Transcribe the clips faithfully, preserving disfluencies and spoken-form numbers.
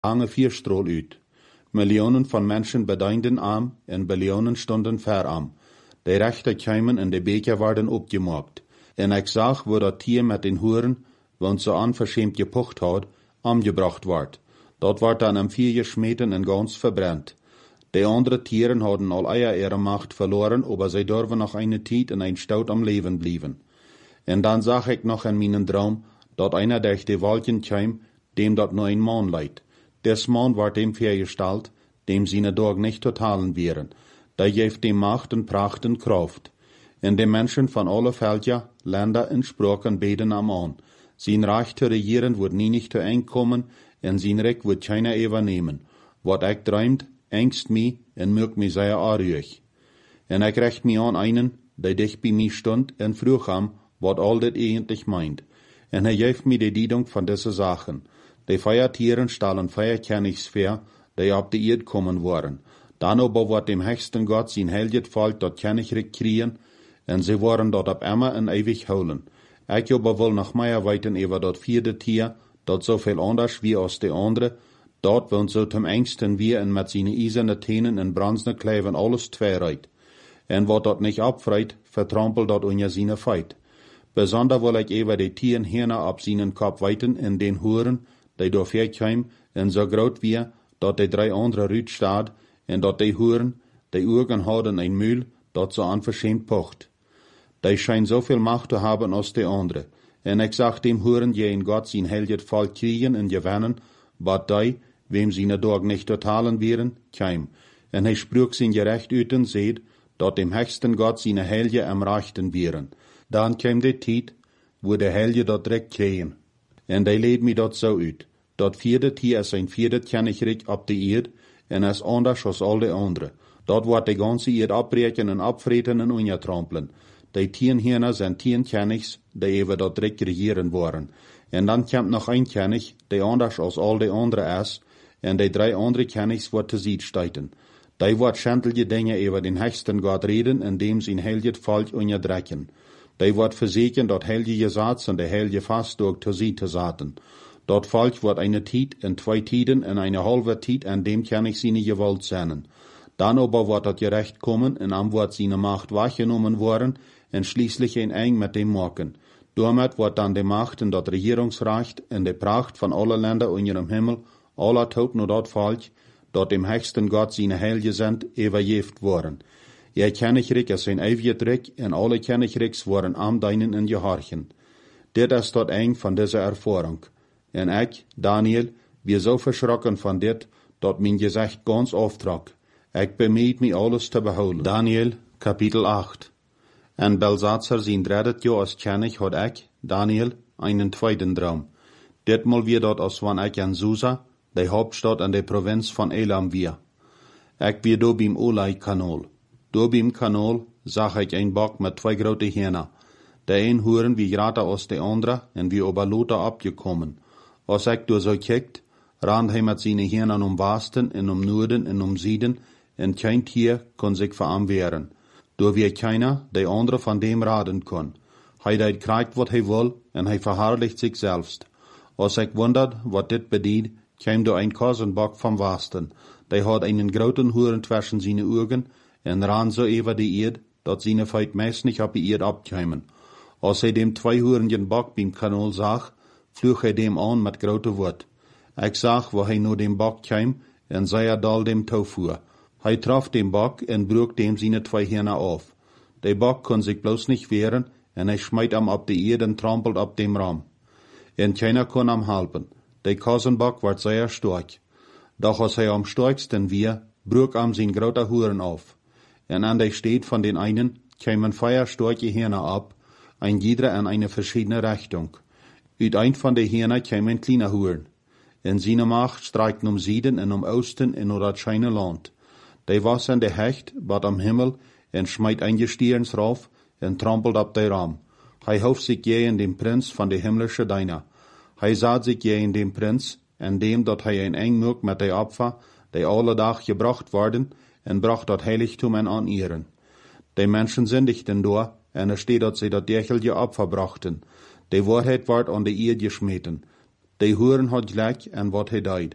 hangen vierstrol uit. Millionen van mensen bedeinden arm en billionen stonden verarm. De rechter kwamen en de beker werden opgemaakt. En ik zag, wo dat tier met den hoeren, want ze onverschämt gepocht had, omgebracht werd. Dat werd dan am vier geschmeten en ganz verbrannt. De andere Tieren hadden al eier ihre Macht verloren, aber sie durften noch eine Tijd in ein Staud am Leben blieben. En dan zag ik nog in mijn droom, dat einer durch die Wolken kwam, dem dat nur ein Mann leid. Des Mann war dem vergestalt, dem seine Dorg nicht totalen wären. Da geeft dem Macht und Pracht und Kraft. En de Menschen von alle Völker, Länder und Sprachen beten am an. Sein Reich zu regieren wird nie nicht zu eng kommen, en sein Recht wird keiner übernehmen. Wat ik träumt, ängst mi en mögt mi sehr arrüig. En ik recht mi an einen, der dich bei mi stund en vroeg am, wat all dit eigentlich meint. En er geeft mi die Diedung von diese Sachen. Die Feiertieren stahlen Feierkennigsfair, die ab die Erd kommen waren. Dann aber wird dem höchsten Gott sein Helget Volk dort Kennigrik kriegen, en sie waren dort ab immer en ewig holen. Ich aber will noch mehr weiten über dort vierte Tier, dort so viel anders wie aus de andere, dort wohnt so zum engsten wir en mit seine eiserne Tänen en bronzene Kleven alles tweereit. En wat dort nicht abfreit, vertrampelt dort unja seine Feit. Besonder will ich über die Tieren hierna ab seinen Kopf weiten in den Huren, die durch herkam, en so groot wie, dort die drei andere Rüt staat, en dort die Huren, die Urgen hadden ein Mühl, dort so unverschämt pocht. Die scheint so viel Macht zu haben als die andere. En ich sag dem Huren, je in Gott sein Helget Volk kriegen en gewinnen, wat die, wem seine Dorg nicht totalen wären, keim. En hij sprüch sein Gerecht uit en seht, dort dem höchsten Gott seine Helge am Rechten wären. Dann käm die Tijd, wo der Helge dort direkt kriegen. En die leed mi dort so uit. Dort vierde Tier is ein vierdet Kennigrik ab die Erd, en is anders als all die andere. Dort wordt die ganze Erd abbreken en abvreten en unjatrampelen. Die Tieren hierna zijn tien Kennigs, die even dort direkt regieren worden. En dan komt nog ein Kennig, die anders als all die andere is, en die drei andere Kennigs wordt te ziet steiten. Die wordt schendelige Dinge über den höchsten Gott reden, indem sie ein helget Volk unterdrücken. Die wordt verzekern, dat heilige Satz und der heilige Fast durch zu sie zu saten. Dort Volk wird eine Tijd in zwei Tiden in eine halbe Tijd, an dem kann ich seine Gewalt sehnen. Dann aber wird das Gerecht kommen, und am wird seine Macht weggenommen worden, und schließlich ein eng mit dem Morgen. Damit wird dann die Macht und das Regierungsrecht und die Pracht von allen Ländern unter dem Himmel, aller Toten und dort Volk, dort dem höchsten Gott seine Heilige sind, übergeben worden. Ihr Kennigrik ist ein ewiges Reich, und alle Kennigriks waren am deinen in Gehorchen. Dit ist dort eng von dieser Erfahrung. Und ich, Daniel, wir so verschrocken von dit, dat mein Gesicht ganz auftrag. Ich bemüht mich alles zu behouden. Daniel, Kapitel acht. En Belsatzer sein dreidet Jahr als König hat ich, Daniel, einen zweiten Traum. Ditmal wir dort aus wann ich in Susa, die Hauptstadt an der Provinz von Elam wir. Ich wir do beim Olai-Kanal. Do beim Kanal sah ich ein Bock mit zwei große Hähner. Der ein Huren wie gerade aus der andere und wie über Lothar abgekommen. Als ich do so kickt, rannt hij mit seine Hähnern um Westen und um Norden und um Süden, und kein Tier kon sich vor ihm wehren. Do wie keiner, der andere von dem raten kon. Hij deit kriegt, wat hij will, und hij verherrlicht sich selbst. Als ich wundert, wat dit bedient, kam do ein Kosenbock vom Westen. Der hat einen großen Huren zwischen seine Augen, und ran so über die Erd, dat seine Feit meist nicht ab die Erd abkämen. Als er dem zweihurigen Bock beim Kanal sah, flüch er dem an mit grote Wort. Ich sag, wo er nur dem Bock kam, und sei er dal dem Tau fuhr. Er traf dem Bock und brug dem seine zwei Hörner auf. Der Bock kon sich bloß nicht wehren, und er schmeit am ab die Erd und trampelt ab dem Raum. Und keiner kon am halten. Der Kosenbock ward sehr stark. Doch als er am stärksten wir, brug am sein groter Huren auf. Und an der Steht von den einen kämen feuerstarke Hörner ab, ein jeder in eine verschiedene Richtung. Uit ein von den Hörner käm ein kleiner Huren. In seine Macht streikten um Süden und um Osten in das scheine Land. Der was an der Hecht, bat am Himmel, und schmeit ein Gestirns rauf, und trampelt ab der Raum. Hij hoofd sich je in dem Prinz von der himmlische Deiner. Hij saht sich je in dem Prinz, in dem dat hij ein eng mög mit der Opfer, die alle Tag gebracht worden, und bracht dat Heiligtum an ihren. Die Menschen sündigten door, und es steht, dat sie dat derchelige Opfer brachten. Die Wahrheit ward an die Erde geschmeten. Die Huren hat gleich, und wat he deid.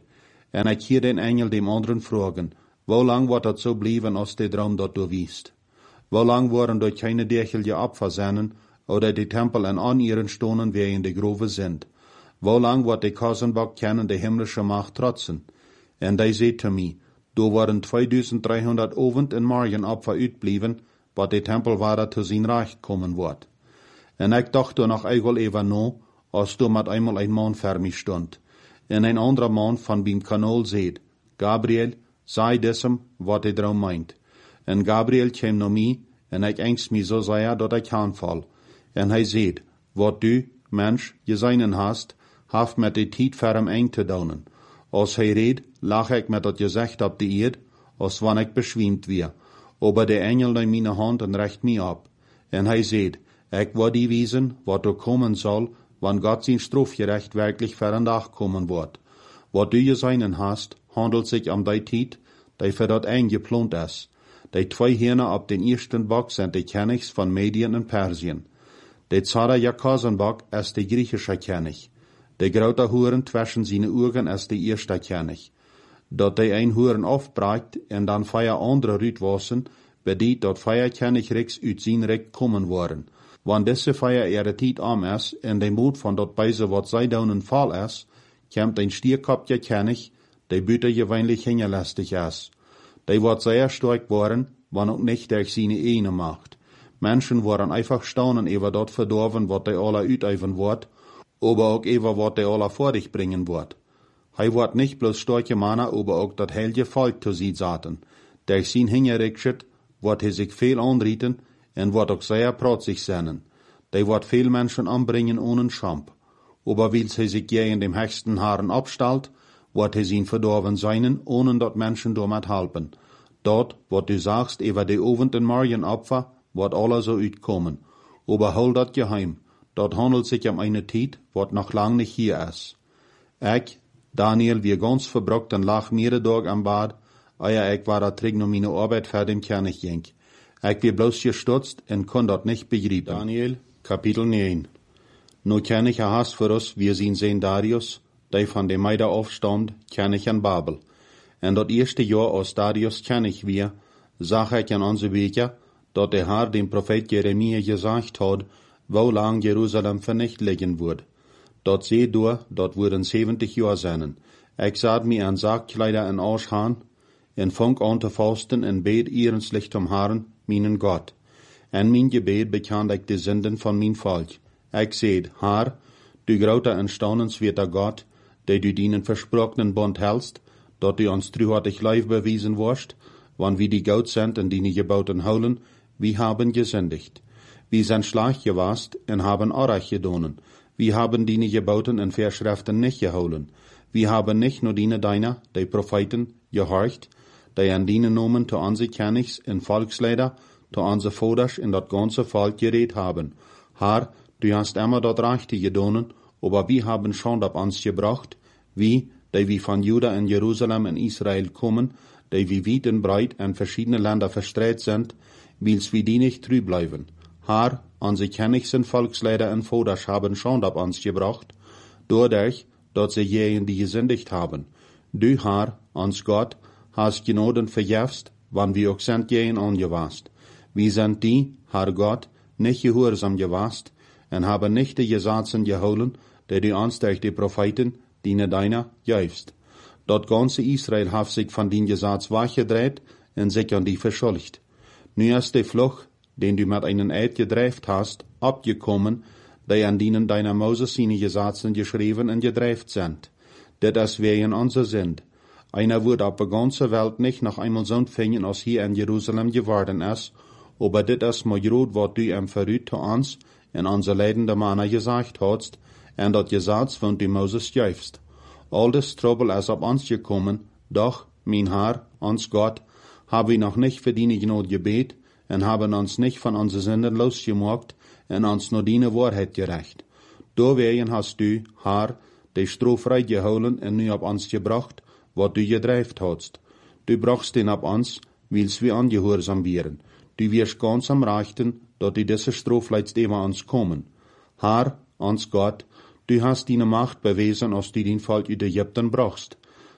En ik hier den Engel dem anderen fragen, wo lang wordt dat zo blijven als de droom dat du wiest? Wo lang worden dort keine derchelige Opfer sennen, oder die Tempel en an ihren Stonen wie in de Grove sind? Wo lang wordt de Kosenbock kennen de himmlische Macht trotzen? En die zei te mij, du worden tweeduizend Ovend en morgen Opfer uitblijven, wat de Tempel waar zu zijn Reich kommen wordt. En ik dacht er nog eigel even no, als du met einmal ein Mann voor mij stond. En een anderer man van beim Kanal zeid, Gabriel, sei dessem, wat de droom meint. En Gabriel kwam naar mij, en ik angst mij zo zeer, dat ik aanval. En hij zeid, wat du, mens, je zijnen hast, haft met de tijd voor hem eng te doen. Als hij reed, lag ik met dat gezicht op de eerd, als wanneer ik beschwimd weer. Aber de engel neemt mijn hand en recht mij op. En hij zeid, ik wil die wezen, wat er komen zal, wanneer God zijn strafgerecht werkelijk voor een dag komen wordt. Wat du je zijnen hast, handelt zich om die tijd, die voor dat eind geplant is. Die twee heren op den eersten bok zijn de Königs van Medien en Persien. De Zara Jakosenbok is de griechische König. De grote hoeren tussen zijn ogen is de eerste König. Dat de een hoeren afbraakt en dan vijf andere uitwassen, bedeutet dat vijf Königreiks uit zijn rijk komen worden. Want deze vijf ihre tijd am is en de moed van dat beise wat zij doen een val is, komt een stierkopje König, die buiten gewöhnlich hingelastig is. Die wordt sehr stark worden, wann ook nicht durch seine ene Macht. Menschen worden einfach staunen über dat verdorven, wat die alle uitüben wordt, aber auch über wat die alle vor dich bringen wordt. Hij wordt nicht bloß starke Männer, aber auch dat heilige Volk zu sie zaten. Durch sein Hingerichtschitt wordt hij sich viel anrieten en wordt ook sehr protzig sein. Die wordt veel Menschen anbringen ohne Schamp. Aber weil hij sich gegen dem höchsten Haaren abstalt, wordt hij zijn verdorven seinen, ohne dat Menschen damit helpen. Dort, wat du sagst, über die Ovend en morgen Opfer, wordt alle so uitkommen. Aber hol dat geheim. Dort handelt sich um eine Tijd, wat noch lang nicht hier is. Ik, Daniel, wie ganz verbruckt en lag mehrere Tage am Bad, eia ik war da terug naar meine Arbeit für den König ging. Ik wie bloß gestutzt en kon dat nicht begreifen. Daniel, Kapitel neun. Nu König hast für uns, wir sind sehen Darius, die von dem Meida aufstand, König an Babel. En dat eerste jaar als Darius König wir, zag ik an onze Wege, dat der Herr dem Prophet Jeremia gesagt hat, wo lang Jerusalem vernicht liegen wird. Dat seh du, dat würden zeventig Jahre sein. Ik zat mir an Saakkleider en Aushaan, en fang an te fasten en bet ehrenslich zum Herrn, meinen Gott. En mein Gebet bekend ik de Sünden von mein Volk. Ik seht, Herr, du groter en staunenswerter Gott, der du dienen versprochenen Bund hältst, dat du uns treuhartig lief bewiesen wirst, wann wir die Gott sind en die gebauten holen, wir haben gesündigt. Wir sind schlecht gewast en haben Arach gedonen. Wir haben die gebauten en Verschriften nicht geholen. Wir haben nicht nur die deiner, die Propheten, gehorcht, die an die Nomen zu unsere Königs en Volksleider, zu unsere Voders in dat ganze Volk geredet haben. Herr, du hast immer dat Rechte gedonen, aber wir haben schon ab uns gebracht, wie, die wir von Juda en Jerusalem en Israel kommen, die wie weit en breit in verschiedene Länder verstreut sind, wils wir die nicht treu bleiben. Herr, unsere Königs en Volksleider en Voders haben schon ab uns gebracht, dadurch, dass sie jenen die gesündigt haben. Du, Herr, uns Gott, hast Gnoden verjäfst, wann wir auch sind jenen angewast. Wir sind die, Herr Gott, nicht gehorsam gewast, en haben nicht die Gesetzen geholen, die du uns durch die Propheten, die ne deiner, jäufst. Dat ganze Israel hat sich von den Gesetz weggedreht en sich an die verschuldigt. Nu ist der Fluch, den du mit einen Eid gedreift hast, abgekommen, die an denen deiner Moses seine Gesetzen geschrieben und gedreift sind. Das ist wegen unser sind. Einer wird auf der ganzen Welt nicht noch einmal so finden, als hier in Jerusalem geworden ist, aber das ist mal gut, was du im Verrüt zu uns in unser leidende Männer gesagt hast, und das Gesetz von du Moses jäufst. All das Trouble ist auf uns gekommen, doch, mein Herr, uns Gott, haben wir noch nicht für deine Gnade gebet, und haben uns nicht von unseren Sünden losgemacht, und uns nur deine Wahrheit gerecht. Deswegen hast du, Herr, die Strohfrei geholen und nu auf uns gebracht, was du gedreift hast. Du brachst den ab uns, wils wir angehorsam wären. Du wirst ganz am Rechten, dat die diese Strafleits über uns kommen. Herr, uns Gott, du hast deine Macht bewiesen, als du den Volk uit Ägypten brachst.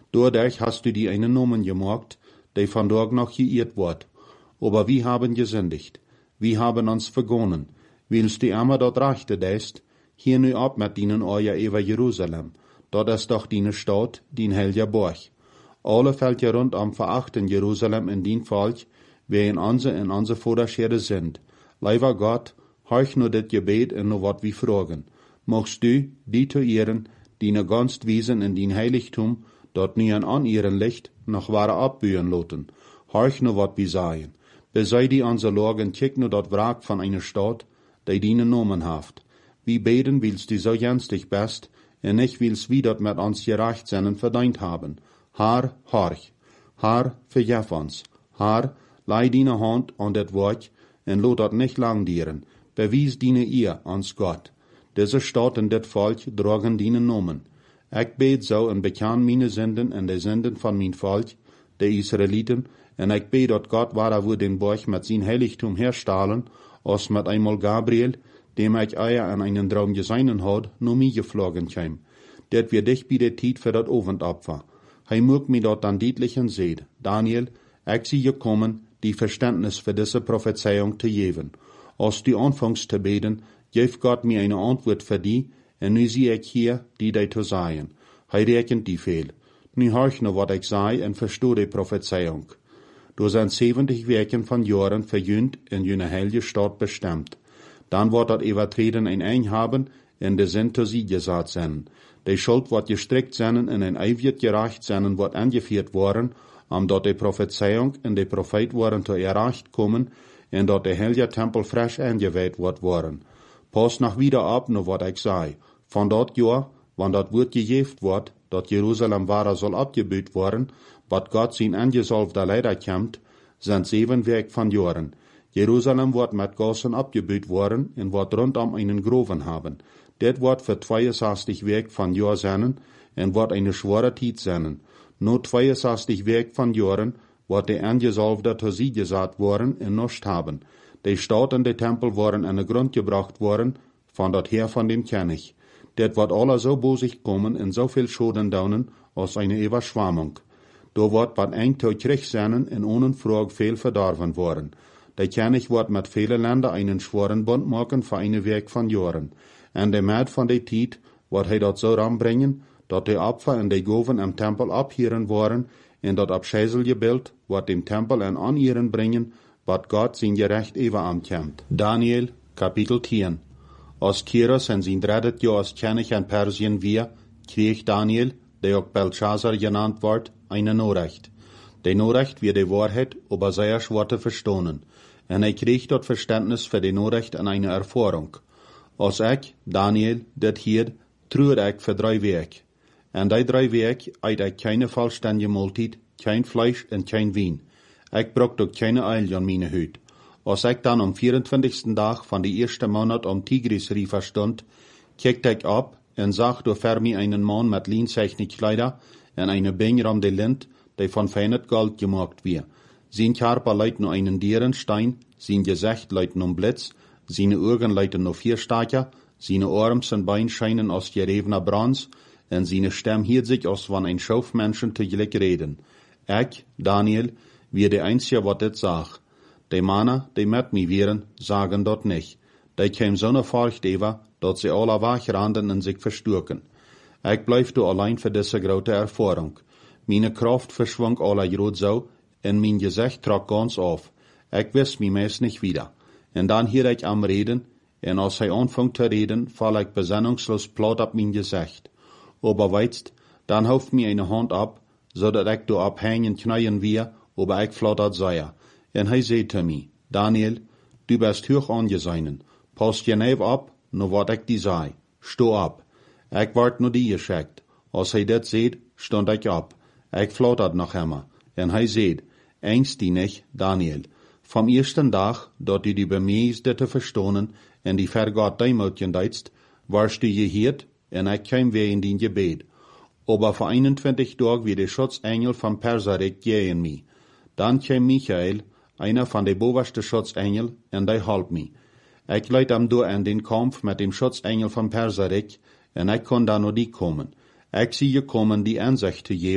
Dadurch hast du die einen Nomen gemacht, der von dort noch geirrt wird. Aber wir haben gesündigt. Wir haben uns vergonnen. Willst du immer dort rechte deist, hier nu ab mit dienen euer über Jerusalem. Dort ist doch deine Stadt, din helja Borg. Alle fällt ja rundum verachten Jerusalem in din Volk, wer in onze in onze Vorderschere sind. Leiber Gott, horch nur dit Gebet in nur wat wie fragen. Mochst du, die zu ehren, die ne ganz wiesen in din Heiligtum, dort nien an ihren Licht noch wahre abbühen loten. Horch nur wat wie sagen. Besei die anse Lorgen, kick nur dort Wrack von einer Stadt, die diene Nomen haft. Wie beten willst du so jenstig best, en nicht willst wie dort mit uns gerecht seinen verdient haben. Haar, horch. Haar, verjef uns. Haar, lei deine Hand an det Wort, en lot dort nicht lang dieren. Bewies diene ihr ans Gott. Diese Stadt und det Volk drogen diene Nomen. Ich bet so en bekan meine Sünden en de Sünden von mein Volk, de Israeliten, en ich bet dat Gott wahrer wo den Borg mit sein Heiligtum herstahlen, als mit einmal Gabriel, dem ich eier an einen Traum geseinen hat, no mi geflogen käm. Det wir dich bei der Tiet für dat Ofendopfer. Hei mög mi dort dann dietlichen seht. Daniel, ich sie gekommen, die Verständnis für diese Prophezeiung zu geben. Als die anfangs zu beten, geef Gott mir eine Antwort für die, en nu sie ich hier, die die zu sagen. Hei rechnet die fehl. Nu horch nur wat ich sei en verstoh die Prophezeiung. Du sind siebzig Werken von Jahren verjünt in jene heilige Stadt bestimmt. Dann wird dat Übertreten ein Ein haben, in de Sinn zu sie gesagt sein. Die Schuld wird gestrickt sein, in ein Ei wird gerecht sein, wird angeführt worden, um dort die Prophezeiung in die Prophet worden zu erreicht kommen, und dort der heilige Tempel frisch eingeweiht wird worden. Pass nach wieder ab, nur wat ich sei. Von dort Jahr, wann dort wird gejeft wird, dort Jerusalem wahrer soll abgebüht worden, wat Gott sein angesalbter Leider kämmt, sind sieben Werk von Jahren. Jerusalem wird mit Gassen abgebüht worden und wird rundum einen Groven haben. Det wird für zweiundsechzig Werk von Jahr sein und wird eine schwere Zeit sein. Nur zweiundsechzig Werk von Jahren wird der Angesalbte zu sie gesagt worden und nicht haben. Die Stadt und der Tempel waren an den Grund gebracht worden, von dort her von dem König. Det wird alle so bosig kommen und so viel Schaden daunen aus einer Überschwemmung. Da wird wat ein Tag Krieg sein und ohne Frage viel verdorben worden. Der König wird mit vielen Ländern einen schweren Bund machen für eine Werk von Jahren. Und der Maat von der Tiet wird er dort so ranbringen, dass die Opfer und die Goven am Tempel abhieren worden, und dort abscheißelje Bild wird dem Tempel an an ihren bringen, wat Gott sein Gerecht ewa amkämmt. Daniel, Kapitel zehn. Als Kyros in sein drittet Jahr als König in Persien wir, krieg Daniel, der auch Belshazzar genannt wird, eine Nachricht. Die Nachricht wird die Wahrheit über sehr schwer zu verstehen. Und er kriegt dort Verständnis für die Nachricht und eine Erfahrung. Als ich, Daniel, das hier, trüht ich für drei Wege. Und die drei Wege eit ich keine vollständige Mahlzeit, kein Fleisch und kein Wein. Ich brauch doch keine Eil an meine Hüt. Als ich dann am vierundzwanzigsten Tag von die ersten Monat am Tigris-River stund, kickte ich ab und sah durch vor mir einen Mann mit linseichnig Kleider und eine Binger um die Lind, die von feines Gold gemacht wird. Sein Körper leidt nur einen Dierenstein, sein Gesicht leidt nur Blitz, seine Augen leiten nur vier Stacher, seine Arme und Beine scheinen aus gerevener Bronze, und seine Stimme hielt sich, als wenn ein Schaufmenschen tegelijk reden. Ich, Daniel, wie der Einzige, was das sag. Die Männer, die mit mir wären, sagen dort nicht. Die käm so ne Furcht über, dass sie alle wachranden und sich verstürken. Ich bleib du allein für diese große Erfahrung. Meine Kraft verschwang alle grad so, und mein Gesicht trug ganz auf. Ich wiss mich meist nicht wieder. Und dann hier ich am Reden, und als er anfängt zu reden, fall ich besinnungslos platt ab mein Gesicht. Aber weißt, dann hauft mir eine Hand ab, so dat ich do abhängen knien wir, aber ich flattert sei. Und er sagt zu mir, Daniel, du bist hoch angeseinen. Pass je neif ab, nur wat ich die sei. Steh ab. Ich wart nur die geschickt. Als er das seht, stund ich ab. Ich flattert noch immer. Und er sagt, ängst die nicht, Daniel. Vom ersten Tag, dort du die bemeiste zu verstohnen, und die vergat Deimutchen deitst, warst du gehört, und ich kam weh in den Gebet. Aber vor einundzwanzig Tagen wie der Schutzengel von Perserek gehen mi. Dann kam Michael, einer von den obersten Schutzengel, und der half mi. Ich leid am do an den Kampf mit dem Schutzengel von Perserek, und ich kon da nur die kommen. Ich sie gekommen, die Ansicht zu geben,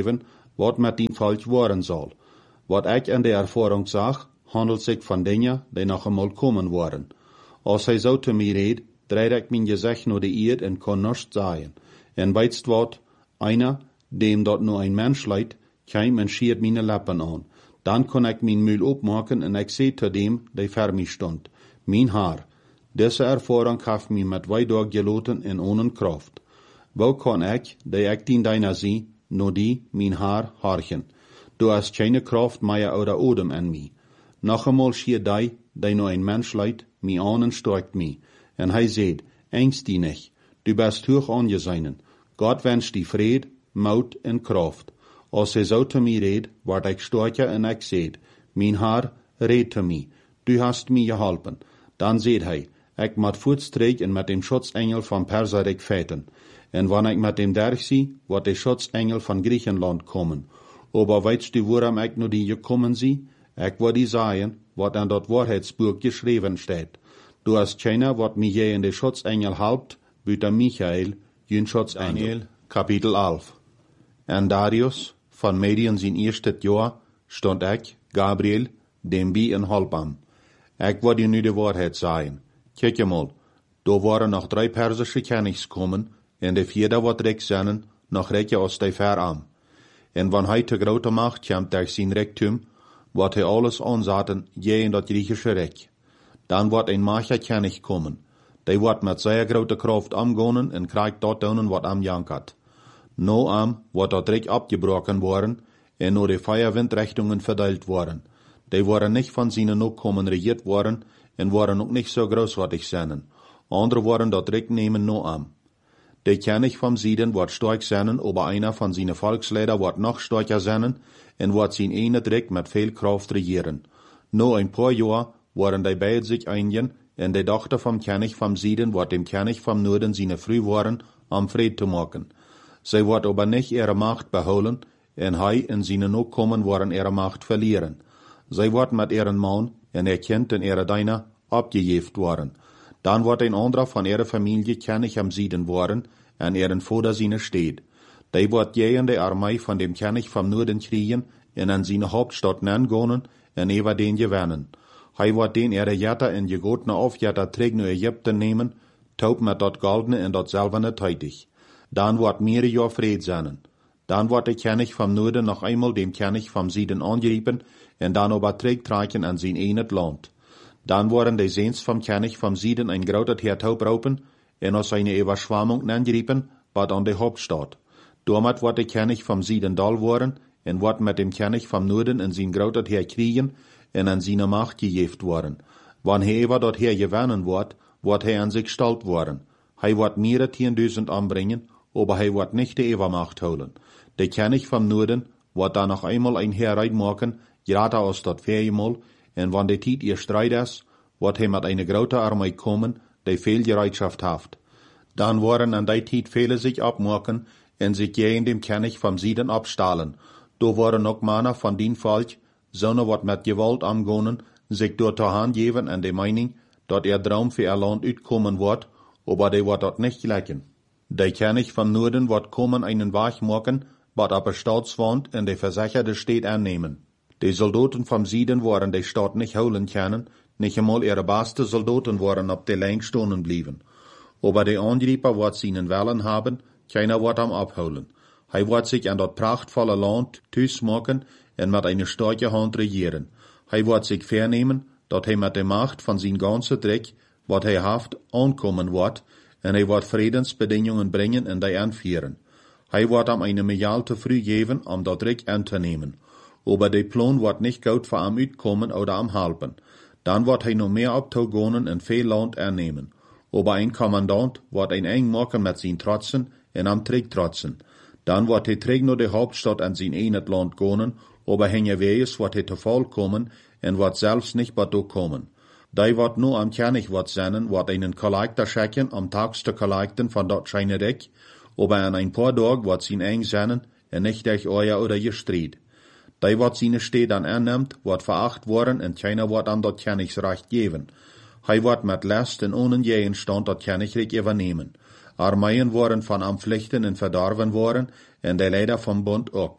wat met die volk worden zal. Wat ik in de ervaring zag, handelt zich van dingen die nog eenmaal komen worden. Als hij zo te mij reed, draai ik mijn gezicht naar de eerd en kon niets zeggen. En weitst wat, einer, dem dat nur ein Mensch leidt, keim en schiert meine Lippen aan. Dan kon ik mijn muil opmaken en ik zei te dem, die voor mij stond, mijn haar. Deze ervaring gaf mij met weidag geloten en ohne kracht. Wo kan ik, die ik dien deiner zie, no die, mijn haar, harchen. Du hast keine kracht meer oder odem in mij. Nog eenmaal schier die, die nur ein Mensch leidt, mij aan en stärkt mij. En hij zei, angst die nicht, du bist hoch angesehen. Gott wünscht die Fried, Mut en kracht. Als hij zo te mij reed, word ik sterker en ik zei, mijn haar, red te mij, du hast mij geholpen. Dan zei hij, ik moet voortstreek en met dem Schutzengel van Perserik feiten. En wanneer ik met dem derg zie, wordt de Schutzengel van Griechenland komen. Aber weißt du, waarom ik nu die gekommen zie? Ik wil die zeggen, wat aan dat Waarheidsbuch geschreven staat. Du hast keiner, wat mij je in de Schutzengel helpt, buiten Michael, jün Schutzengel. Daniel, Kapitel elf. En Darius, van Medien zijn eerste jaar, stond ik, Gabriel, dem bij en Holpam. Ik wil je nu de waarheid zeggen. Kijk je mal, daar waren nog drie Persische Königs komen, en de vierde wat rijk zijn, nog rijker als de Veram. En wanneer hij te grote macht komt durch zijn rijktum, wordt hij alles aanzetten, je in dat Griechische rijk. Dan wordt een macher König komen. Die wordt met zeer grote kracht amgonen en krijgt dat doen wat am jankert. No am wordt dat rijk abgebroken worden en nur de Feuerwindrichtungen verdeelt worden. Die worden nicht von seinen Nachkommen regiert worden en worden ook nicht so großartig zijn. Andere worden dat rijk nemen no am. Der König vom Süden wird stark sein, aber einer von seinen Volksleiter wird noch stärker sein und wird sein eine Reich mit viel Kraft regieren. Nur ein paar Jahre werden die beide sich einigen und die Tochter vom König vom Süden wird dem König vom Norden seine Frühwaren am Fried zu machen. Sie wird aber nicht ihre Macht beholen und er und seine Nachkommen werden ihre Macht verlieren. Sie wird mit ihren Mann und ihr Kind und ihre Diener abgejeft worden. Dan wordt een anderer van ihrer Familie König am Süden worden, en ihren Vater seine steht. Die wordt gegen die Armee von dem König vom Norden kriegen, en an seine Hauptstadt nangonen, en über den gewinnen. Hij wordt den ihre Jätter en gegotene Aufjätter terug naar Ägypten nehmen, taub met dat goldene en dat silberne tätig. Dan wordt mehrere Jahr Fried sein. Dan wordt der König vom Norden noch einmal dem König vom Süden angeriepen, en dan aber terugtrekken an sein enet Land. Dan worden de Seens vom König vom Süden ein groter Hertaub raupen, en aus seine Überschwammung nangeriepen, bad an de Hauptstadt. Damit wird der König vom Süden dal worden, en wird mit dem König vom Norden in sein groter Heer kriegen, en an seine Macht gejeft worden. Wann er über dort her gewinnen wird, wird er an sich stalt worden. Hij wird mehrere tienduizend anbringen, aber hij wird nicht die Übermacht holen. Der König vom Norden wird dann noch einmal ein Heer reinmachen, gerade aus dat Viermal, en wann de tijd ihr strijd is, wordt hij met eine grote Armee komen, die veel Bereitschaft haft. Dan worden an die tijd viele sich abmachen, en sich gegen dem König vom Süden abstahlen. Do worden ook Männer von dien Volk, sonne wat met Gewalt amgonen, sich door te hand geven en de Meinung, dat ihr Traum für ihr Land uitkommen wird, aber die wird dat nicht gleichen. Der König vom Norden wird kommen einen Weg machen, wat aber Staatswand en de versicherte Stadt annehmen. Die Soldaten vom Süden waren die Stadt nicht holen können, nicht einmal ihre beste Soldaten waren auf der Länge stehen blieben. Aber die Angreifer wird seinen Wellen haben, keiner wird am abholen. Hij wird sich an dat prachtvolle Land thuis machen en mit einer starken Hand regieren. Hij wird sich vernehmen, dat hij mit der Macht von sein ganzen Dreck, wat hij haft, ankommen wird, en hij wird Friedensbedingungen bringen en die anführen. Hij wird am eine Milliarde te früh geben, um dat Dreck anzunehmen. Aber der Plan wird nicht gut für am uitkommen oder am halpen. Dann wird hij noch mehr abtogonen en veel Land annehmen. Aber ein Kommandant wird ein eng machen mit sein Trotzen en am Trick trotzen. Dann wird hij terug naar de Hauptstadt an sein enet Land gonen, aber hänge wees wird hij te voll kommen en wird selbst nicht bado kommen. Die wird nur am König wird sein, wird einen Kollektor schicken, am Tags te kollekten von dort scheine Deck, aber an ein paar Tagen wird sein eng sein en nicht durch euer oder ihr Streit. Die wat seine Städte dann annimmt, wird veracht worden en keiner wird an dat Königsrecht geben. Hij wird mit Last en ohne Gegenstand dat Königreich übernehmen. Armeeën worden van am Vlechten en verdorven worden en de Leider vom Bund ook.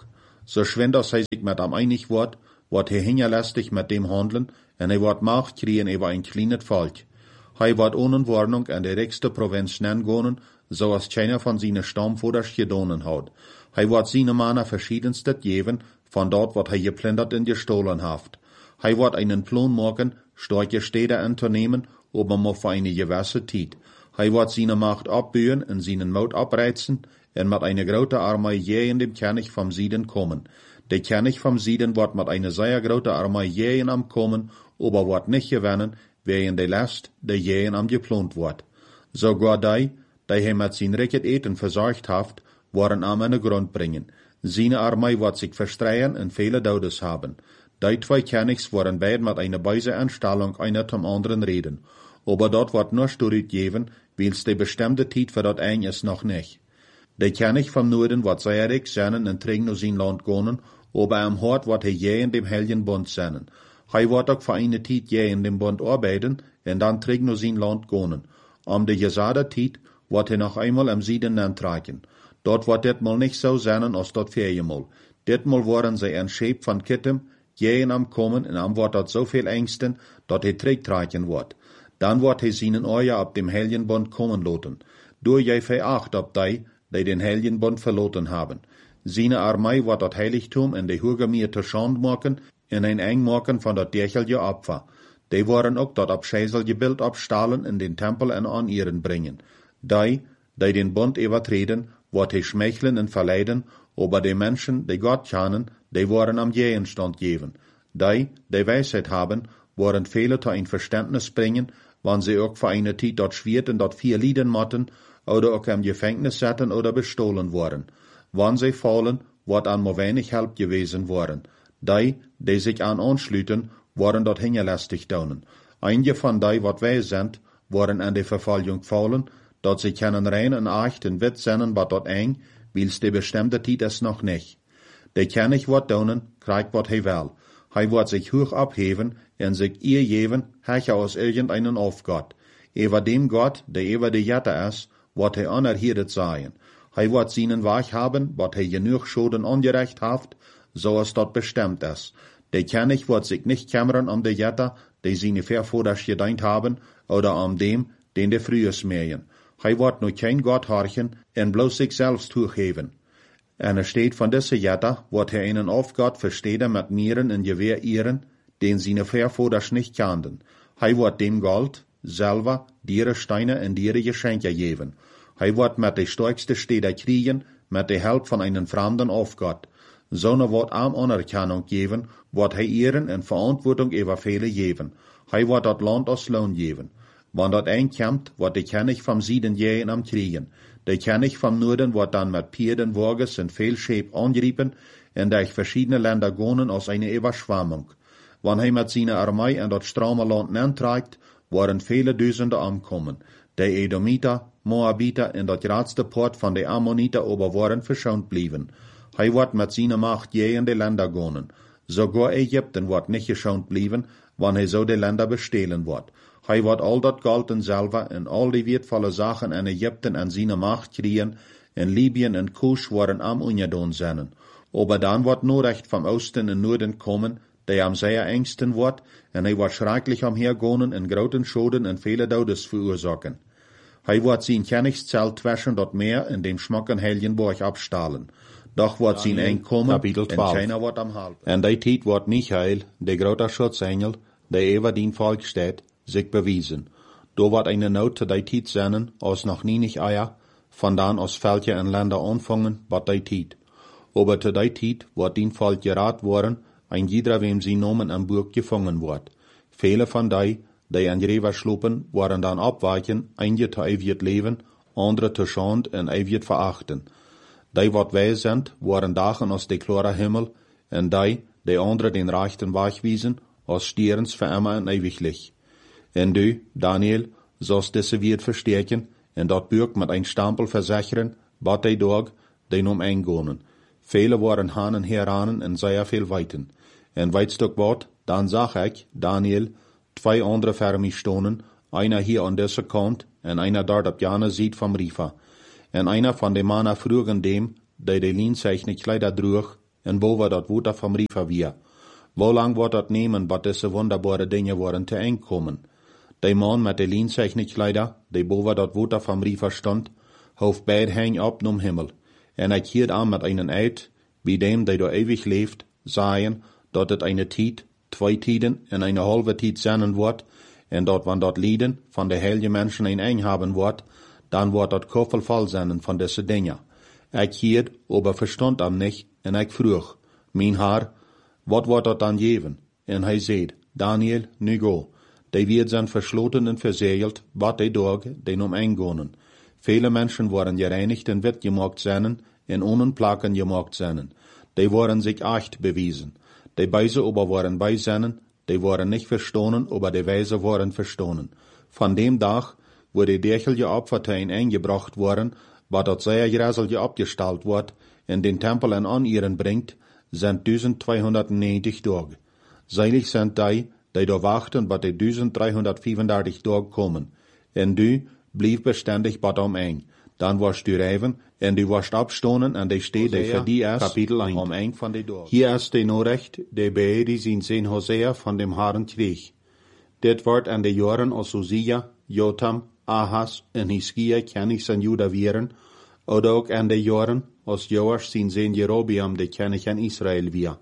so schwind als hij zich met hem einig wordt, wordt hij hingerlastig met dem handelen, en hij wordt macht kriegen über ein kleines Volk. Hij wordt ohne Warnung in de rijkste provincie neergonen, zoals keiner van zijn stamvoeders gedaan had. Hij wordt zijn mannen verschiedenste geven, van dort wat hij geplündert en gestohlen heeft. Hij wordt einen Plan maken, starke steden in te nemen, aber maar voor eine gewisse tijd. Hij wordt zijn macht opbouwen en zijn moed opreizen, en met eine grote armee je in dem König vom Süden kommen. Der König vom Süden wordt met eine sehr grote armee je in am kommen, aber wordt nicht gewinnen, wegen der Last, der je in am geplant wordt. Sogar die, die hij met zijn ricket eten versorgt heeft, worden am in de grond brengen. Seine armee wordt zich verstreien en vele Dodes haben. Die zwei Königs worden beide met eine böse Anstellung einer zum anderen reden. Aber dort wordt nur Sturit geben, weils die bestimmte Tijd für dat ein ist noch nicht. Der König vom Norden wird sehr reich sein und trägt nur sein Land gehen, aber am Hort wird er je in dem Heiligen Bund sein. Er wird auch für eine Zeit je in dem Bund arbeiten, und dann trägt nur sein Land gehen. Um die gesagte Zeit wird er noch einmal am Süden antragen. Dort wird det mal nicht so sein, als dort viermal. Det mal worden sie ein Schäb von Kittem, je am kommen, und am wird dort so viel Ängsten, dort er trägt tragen wird. Dann wird er seinen Euer ab dem Heiligen Bund kommen lassen. Durch je veracht ab die, die den Heiligen Bund verloren haben. Seine Armee wird das Heiligtum in die Hürgemir zur Schande machen, in ein eng machen von dat derchelige Opfer. Die waren auch dat abscheißelge Bild abstahlen in den Tempel en an ihren bringen. Die, die den Bund übertreten, wird he schmeicheln und verleiden, aber die Menschen, die Gott kennen, die waren am Gegenstand geben. Die, die Weisheit haben, waren viele zu ein Verständnis bringen, wann sie auch für eine Zeit dort schwert und dort vier Lieden matten, oder auch im Gefängnis satten oder bestohlen worden. Wann sie fallen, wird an nur wenig Help gewesen worden. Die, die sich an anschlüten, waren dort hingelastig daunen. Einige von die, wat wij sind, waren an die Verfolgung fallen, dort sie können rein und echt und wit sennen, wat dort eng, wils die bestimmte Tijd es noch nicht. Der König wird daunen, kriegt wat hij will. Hij wird sich hoch abheben und sich ihr geben, hecher aus irgendeinen Aufgott. Über dem Gott, der über die Jette ist, wird hij anerhiedet sein. Hij wird seinen Weg haben, wat hij genug Schoden angerecht haft, so es dort bestimmt ist. Der König wird sich nicht kümmern um die Jette, die seine Vorvorders gedient haben, oder um dem, den der frühes mähen. Hij wird nur kein Gott horchen, und bloß sich selbst hochheben. En er steht von dieser Jette, wird er einen Aufgott verstehen mit Nieren und Gewehr ihren, den seine Vorvorders nicht kannten. Hij wird dem Gold, Silber, Diere Steine und Diere Geschenke geben. Hij wird mit de stärkste Städte kriegen, mit der Hilfe von einem fremden Aufgott. So ne wird am Anerkennung geben, wird hij ihren in Verantwortung über viele geben. Hij wird dat Land als Lohn geben. Wann dat einkommt, wird der König vom Süden jähen am kriegen. Der König vom Norden wird dann mit Pferden, Wagens und viel Schäb angrieben, und durch verschiedene Länder gehen als eine Überschwemmung. Wann hij mit seiner Armee in dat stramme Land antreibt, werden viele Tausende ankommen. Der Edomiter, Moabiter und das grootste Port von den Ammoniter aber waren verschont blieben. Hij wird mit seiner Macht je in die Länder gehen. Sogar Ägypten wird nicht geschont blieben, wann hij so die Länder bestehlen wird. Hij wird all dat Gold und Silber und all die wertvolle Sachen in Ägypten an seine Macht kriegen, in Libyen und Kusch werden am ungedaan sein. Aber dann wird nur recht vom Osten und Norden kommen, der am sehr engsten wird, und hij wird schrecklich umhergehen und großen Schäden und viele Todes verursachen. Hij wird sein Königszelt zwischen dort Meer in dem schmucken Heiligenburg abstahlen. Doch wird sein Einkommen, und keiner wird am halten. En die Tijd wird Michael, der große Schutzengel, der über den Volk steht, sich bewiesen. Da wird eine Not zu die Tijd sein, als noch nie nicht Eier, von dann aus Völker und Länder anfangen, bat die Tijd. Aber zu die Tijd wird den Volk gerat worden, ein jeder, wem sie Namen am Burg gefangen wird. Viele von die, die an Rewe schlupen, werden dann abweichen, einige zu ewig leben, andere zu Schand und ewig verachten. Die, wat wij sind, waren dagen aus de klare Himmel, und die, die andere den rechten Weg wiesen, aus Stierens für immer und ewiglich. Und du, Daniel, sollst diese wird verstärken, und dort Burg mit ein Stempel versichern, bat die Tag, den um eingehen. Viele waren hanen heranen und sehr viel weiten. Und weißt du wat, dann sag ich, Daniel, zwei andere für mich stonen, einer hier an dieser Kant, und einer dort ab Jana sieht vom Rifa. Und einer von den Mannen frugen dem, der die Lienzeichen Kleider trug, en wo wir dat Wuter vom Riefer wir. Wo lang wird dat nehmen, wat diese wunderbare Dinge worden te einkommen? De Mann mit de Lienzeichnikleider, de boven dat Wuter vom Riefer stond, hoofd beid hang op nom Himmel. En ik hield aan met einen Eid, wie dem, der da ewig leeft, sagen, dat het eine Tiet, zwei Tiden en eine halbe Tiet sein wird, en dat wann dat Lieden von de heilige Menschen ein eng haben wird, dann wird dat koffel voll sein von diese Dinge. Ik hield, aber verstand am nicht, en ik vroeg, mein Herr, wat wordt dat dan geven? En hij zei, Daniel, nu go. Die wird zijn versloten en verzegeld, wat die dag, die om eingonen. Viele Menschen worden gereinigt en wit gemaakt zijn, en ohne Plaken gemaakt zijn. Die worden sich echt bewiesen. Die Beise aber worden bei zijn, die worden nicht verstonen, aber die Weise worden verstonen. Von dem Tag, wo die derchelige Opferteien eingebracht worden, wat dat sehr gräselige abgestaltet wordt, in den Tempel en an ihren bringt, sind zwölfhundertneunzig Tage. Seilig sind die, die da wachten, bat die dreizehnhundertvierendertig Tage kommen. En du blieb beständig bat am eng. Dan warst du reiven, en du warst abstonen, en die steht die für die erst, Kapitel eins, am eng von die Tage. Hier ist die Nachricht, die Beedi sin Sehn Hosea von dem Herrn krieg. Dit wordt an de Jahren als Usia, Jotam, Ahas en Hiskia Königs in Juda wieren, oder auch an de Jahren als Joas sin Sehn Jerobiam de König in Israel wir.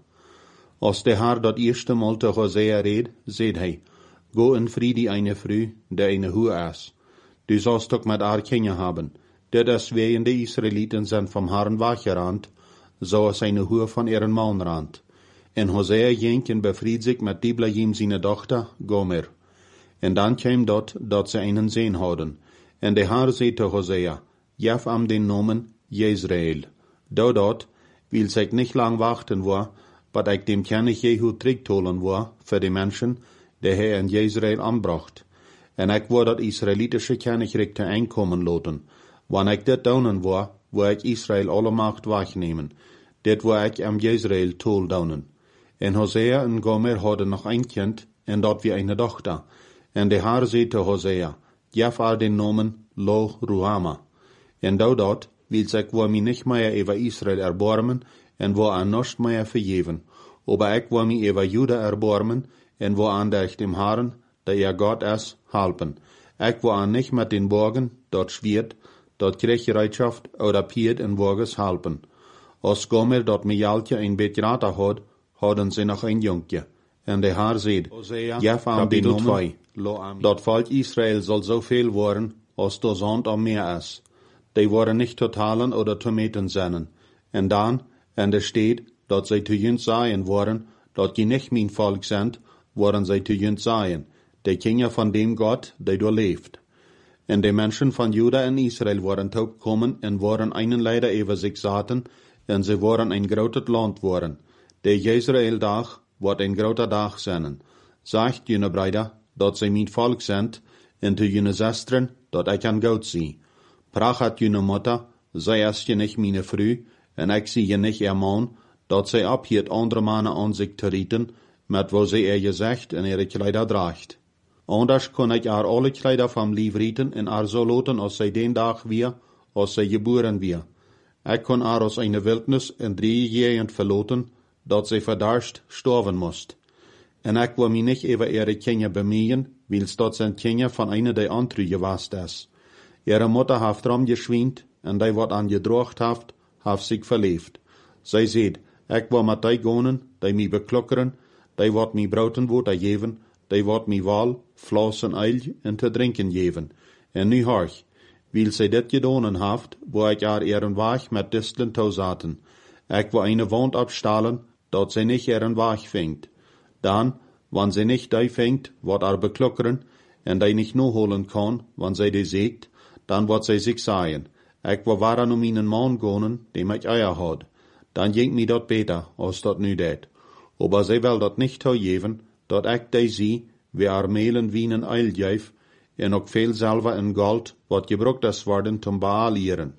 Als de Herr dat eerste Mal te Hosea red, zei hij, go in Friede eine Früh, der eine Hu is. Du sollst ook met haar Kinder haben. Dit is wegen de Israeliten zijn vom Herrn wachgerand, so als eine Hu von ihren Mann rand. En Hosea ging en befried sich met Diblaim seine Tochter, Gomer. En dan kwam dat, dat ze einen Sehn hadden. En de Herr zei te Hosea, jef am den Namen Jezreel. Do dat, wil zich nicht lang wachten war, wat ik dem König Jehu terugtolen war, für die Menschen, die hij in Jezreel anbracht. En ik wou dat Israelitische Königreich te einkommen laten. Wanneer ik dit doen wou, wou ik Israel alle Macht wegnemen. Dit wou ik am Jezreel tol doen. En Hosea en Gomer hadden nog een kind, en dat wie eine dochter. En de Herr zei te Hosea, jef haar den Namen Lo Ruhama. En do dat, wil ik wou mij nicht meer over Israel erbarmen, en wou aan nicht meer vergeven. Aber ik wou mij over Juda erbarmen, en wou aan der ich dem Herrn, der ihr Gott is, helpen. Ik wou aan nicht met den Borgen, dort schwert, dort Kriegsbereitschaft oder Piet en Borges helpen. Als Gomer dort Mijaltje een beetje rater had, hadden ze nog een jonkje. En de Herr zei, jef aan den Namen, dat volk Israel soll so viel worden, als der Sand am Meer is. Die worden nicht totalen oder tometen zijn. En dan, en er steht, dat zij te jünd zijn worden, dat je nicht mijn volk zijn, worden zij te jünd zijn. De Kinder van dem Gott, die door leeft. En de mensen van Juda en Israel worden ook komen en worden einen leider over zich zaten, en ze worden een groot land worden. De Jezreel-dag wordt een groter dag zijn. Zegt jene Brüder, dat zij mijn volk zijn, en te jene zesteren, dat ik aan goud zie. Prachat jene Mutter, zij is je nicht meine Früh, en ik zie je nicht ihr Mann, dat zij abhielt andere mannen aan zich te rieten, met wo zij ihr gezegd en ihre Kleider draagt. Anders kon ik haar alle Kleider vom Lief rieten en haar so loten, als zij den dag weer, als zij geboren weer. Ik kon haar aus eine Wildnis en drie jahend verloten, dat zij verdarscht sterven moest. En ik wil mij niet over ihre Kinder bemühen, wils dat zijn Kinder van eine der andere gewast is. Ihre Mutter haft rum geschwind, en die wat aan gedrocht haft, haft zich verleefd. Zij zei, ik wil met die gonen, die mij beklokkeren, die wat mij brouten woorden geven, die wat mij wal, vlas en eil en te drinken geven. En nu horch, wil zij dit gedonen haft, wo ik haar ihren Wag met distelen touzaten. Ik wil eine wand abstalen, dat zij nicht ihren Wag vingt. Dan, wann zij nicht die vingt, wat haar beklokkeren, en die nicht no holen kan, wann zij die zegt, dan wat zij zich sagen. Ik wil waren om mijn man gonen, dem ik eier had. Dan ging mij dat beter, als dat nu deed. Aber zij wil dat nicht toegeven, dat ik die zie, wie haar melen wienen eil geef, en ook veel zelva en gold, wat gebruikt is worden zum bealieren.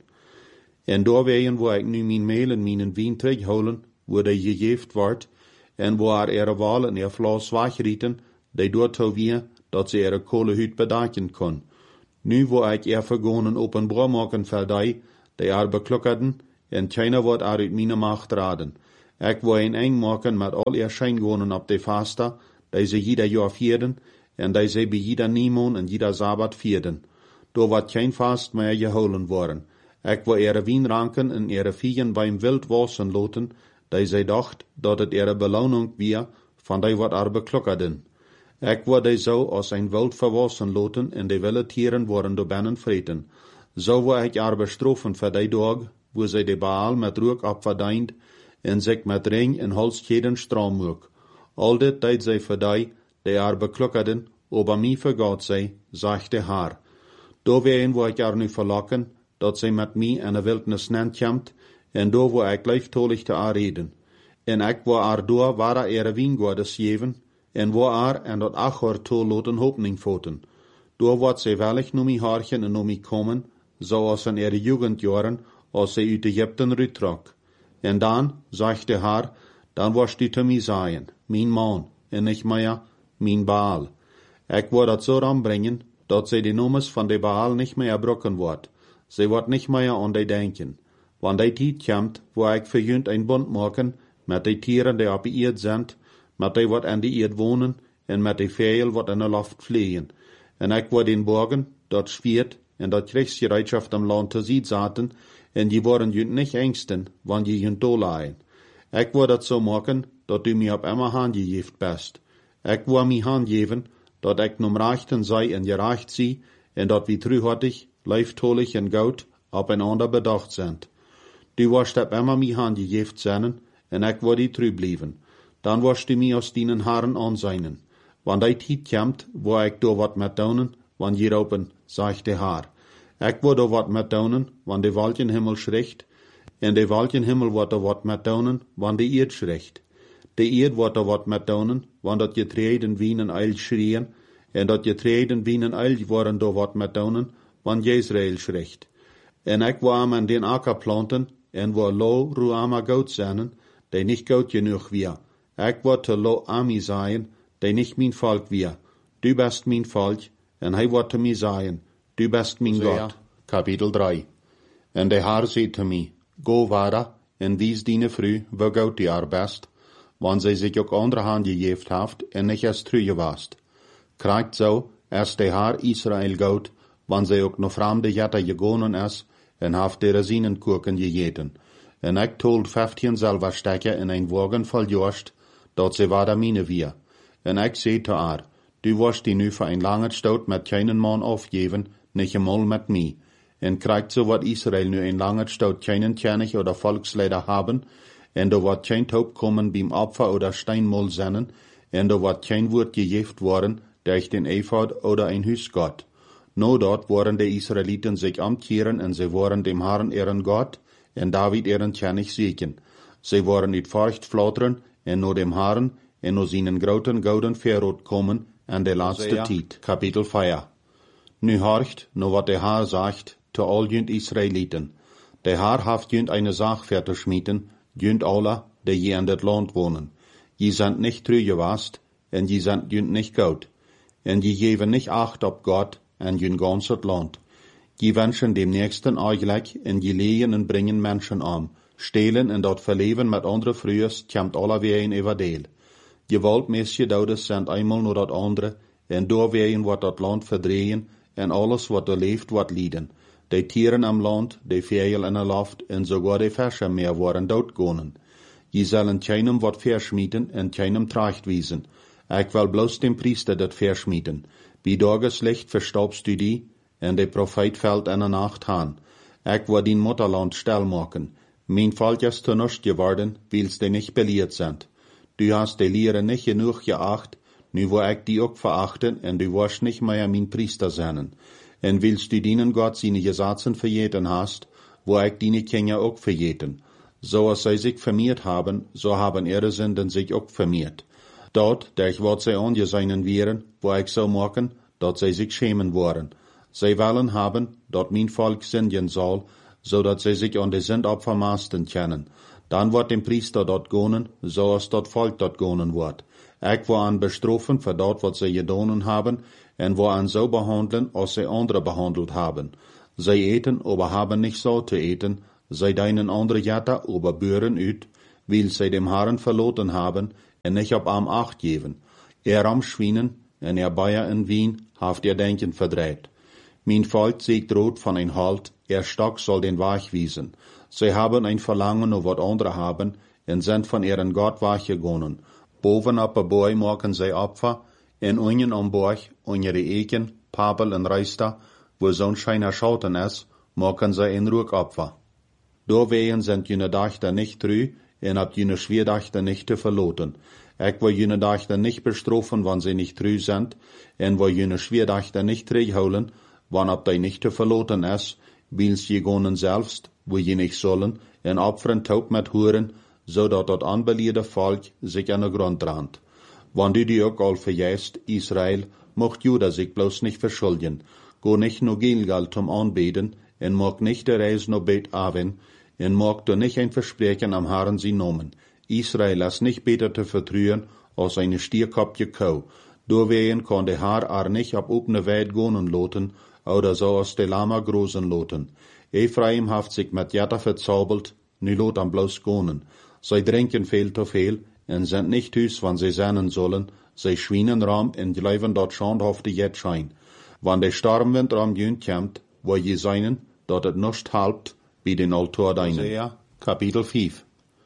En doorwegen, wo ik nu mijn melen mijn wien terugholen, wo die gegeeft wordt, en wo haar ihre wal en ihr vlas wachrieten, die dort wie, dat ze ihre kohlehut bedaken kon. Nu wo ik ihr vergonen openbaar maken voor die, die haar beklokkerden, en keiner wordt haar uit mijn macht raden. Ik wil een eng maken met al ihr schijngonen op de vaste, die ze jeder jaar vierden, en die ze bij jeder niemon en jeder sabbat vierden. Door wat geen vast meer gehouden worden. Ik wil ihre wijnranken en ihre vieren beim wild wassen loten, die ze dacht, dat het ihre beloning weer van die wat er beklokkerden. Ik wil die zo als een wild verwassen loten, en die wilde tieren worden door binnen vreten. Zo wil ik er bestroffen voor die dag, wo zij de Baal met rook opverdient, en zich met ring en halskeden stroom moek. Al dit deed zij voor die, die er beklokkerden, over mij vergaat zij, zegt de Haar. Door ween wil ik er nu verlokken, dat zij met mij in de wildnis nenkomt, en door wil ik lieftolig te haar reden. En ik wil er door waar er wijngoordes geven, en wil er en dat achter toe loten hoping voten. Door wat zij wellig noem mij harchen en noem mij komen, zoals in ihre jugendjaren, als zij uit Egypten uittrok. En dan, zegt de Haar, dan was die te mij zijn, mijn man, en niet meer, mijn Baal. Ik wil dat zo aanbrengen, dat zij de noemes van de Baal niet meer brokken wordt. Zij wordt niet meer aan die denken. Want die tijd komt, waar ik verjunt een bond maken, met de tieren die op de eerd zijn, met die wat in de eerd wonen, en met de vijl wat in de lucht vliegen. En ik wil den borgen, dat zwiert, en dat krijgsgereedschap am land te zien zaten, en die worden junt niet engsten, want je junt doorlaaien. Ik wil dat zo maken, dat u mij op immer hand geeft best. Ik wil mij hand geven, dat ik nom rechten zij en gerecht zie, en dat wie truhartig, lieftolig en goud op een ander bedacht zijn. Du wirst op immer mij hand gegeven zijn, en ik wil die tru blijven. Dan wirst du mij als dienen haren aanzijnen. Want die tijd komt, wo ik door wat met doen, want hieropen, zegt de Haar. Ik wil door wat met doen, want de Walchenhimmel schricht, en de Walchenhimmel wordt er wat met doen, want de Eerd schricht. De Eerd wordt er wat met doen, want dat je treden wienen eil schrien, en dat je treden wienen eil worden door wat met doen, want Jezreel schricht. En ik wil aan den akker planten, en wil lo ruama goud zijn, die niet goud genoeg weer. Ik wil te lo ami zijn, die niet mijn volk weer. Du bist mijn volk, en hij wordt te mij zijn, du bist mijn God. Kapitel drie. En de Haar zei te mij, go vada, en wies diene vrouw, wo goud die er best, want zij zich ook andere hand gegeven heeft, en niet als true gewaast. Krijgt zo, als de Haar Israël goud, want zij ook nog vreemde jette gegonen is, en heeft de resinenkoeken gegeten. En ik told vijftien zelver stekken in een wagen vol jorst, dat ze waar mine weer. En ik zei te haar, du wirst die nu voor een lange stoot met keinen man afgeven, niet eenmaal met mij. En krijgt zo wat Israël nu een lange stoot keinen König oder Volksleider haben, en do wat kein Taub kommen beim Opfer oder Steinmol sennen, en do wat kein Wort gegeven worden, durch den Ephod oder ein Hüsgott. No dort worden de Israeliten sich amtieren, en ze worden dem Herrn ihren Gott, en David ihren König siegen. Ze worden niet furcht flatteren, en no dem Herrn, en no seinen groten gouden verrot komen, en de laatste tijd. Kapitel vier. Nu horcht, no wat de Haar sagt, te al junt Israeliten. De Haar haft junt eine Sach verzuschmieden, junt alle, die je in dit land wonen. Je zijn nicht treu gewast, en je zijn junt nicht goud. En je geven nicht acht op God, en junt ganzet land. Je wenschen dem Nächsten eigenlijk, en je legen en brengen Menschen om. Stelen en dat verleven met andere vrouwen, komt alle weer een everdeel. Je waldmeisje doudes zijn eenmaal naar dat andere, en doorween wordt dat land verdrehen, en alles wat er leeft wordt lieden. De tieren am land, de vijel in de lucht, en sogar de Fische meer worden doodgonen. Je zullen keinem wat verschmieten, en keinem tracht wiesen. Ik wil bloos dem priester dat verschmieten. Bij dageslicht verstopst du die, en de profeet fällt in de nacht aan. Ik wil dien Mutterland stil maken. Mijn volk is te nust geworden, wils de nicht beleerd zijn. Du hast de Lehre nicht genug geacht, nu wil ik die ook verachten, en du wirst nicht mehr mijn priester zijn. En willst du dienen Gott seine Gesetze verjeten hast, wo ik diene Kinder ook verjeten. So als zij sich vermehrt haben, so haben ihre Sünden sich ook vermehrt. Dort, durch wat zij angeseinen wären, wo ik zou maken, dat zij sich schämen worden. Zij willen haben, dat mijn volk sündigen zal, zodat zij sich an de Sündopfer maasten können. Dan wordt dem priester dort gonen, zoals dat volk dort gonen wordt. Ik wil aan bestroffen voor dat wat zij gedaan hebben, en wil aan zo behandelen, als zij andere behandeld hebben. Zij eten, aber haben nicht so te eten, zij deinen andere jatta, aber beuren uit, weil sie dem Herrn verloren haben, en nicht op am Acht geben. Er am Schwienen, en er Bayer in Wien, haft ihr Denken verdreht. Mein Volk siegt rot von ein Halt, er Stock soll den Weg wiesen. Sie haben ein Verlangen, nur wat andere haben, en sind von ihren Gott weggegangen. Boven op a Boy machen sie Opfer, en unten am Borg, unter die Eken, Papel en Reister, wo Sonnenschein erschauten ist, machen sie ein Ruhopfer. Doorwegen sind jene Dachter nicht trü, en ab jene Schwerdachter nicht zu verloten. Ich will jene Dachter nicht bestrafen, wann sie nicht trü sind, en will jene Schwerdachter nicht zurückholen, wann ab die nicht zu verloten ist, weil sie gonen selbst, wo je nicht sollen, en opfern taub mit Huren, so dat dat anbeliede Volk sich an den Grund rannt. Wann du die auch all verjäst, Israel, mocht Juda sich bloß nicht verschulden. Go nicht nur Gilgal zum Anbeten, en mag nicht der Reis no Bet Aven, en mag du nicht ein Versprechen am Herrn sie nomen. Israel lass nicht beter te vertrühen, als eine Stierkopje Kau. Doorwegen kann der Herr ar nicht ab opne Weit gonen loten, oder so aus der Lama großen loten. Ephraim haft sich mit Jatta verzaubelt, nu lot am bloß gonen. Sie trinken viel zu viel, en sind nicht hüs, wann sie sennen sollen, sie schwienen ram en bleiben dort schandhafte jet schein. Wann der Stormwind ram jünt kommt, wo je seinen, dat het nicht halbt, wie den Altar deinen. Hosea, Kapitel fünf.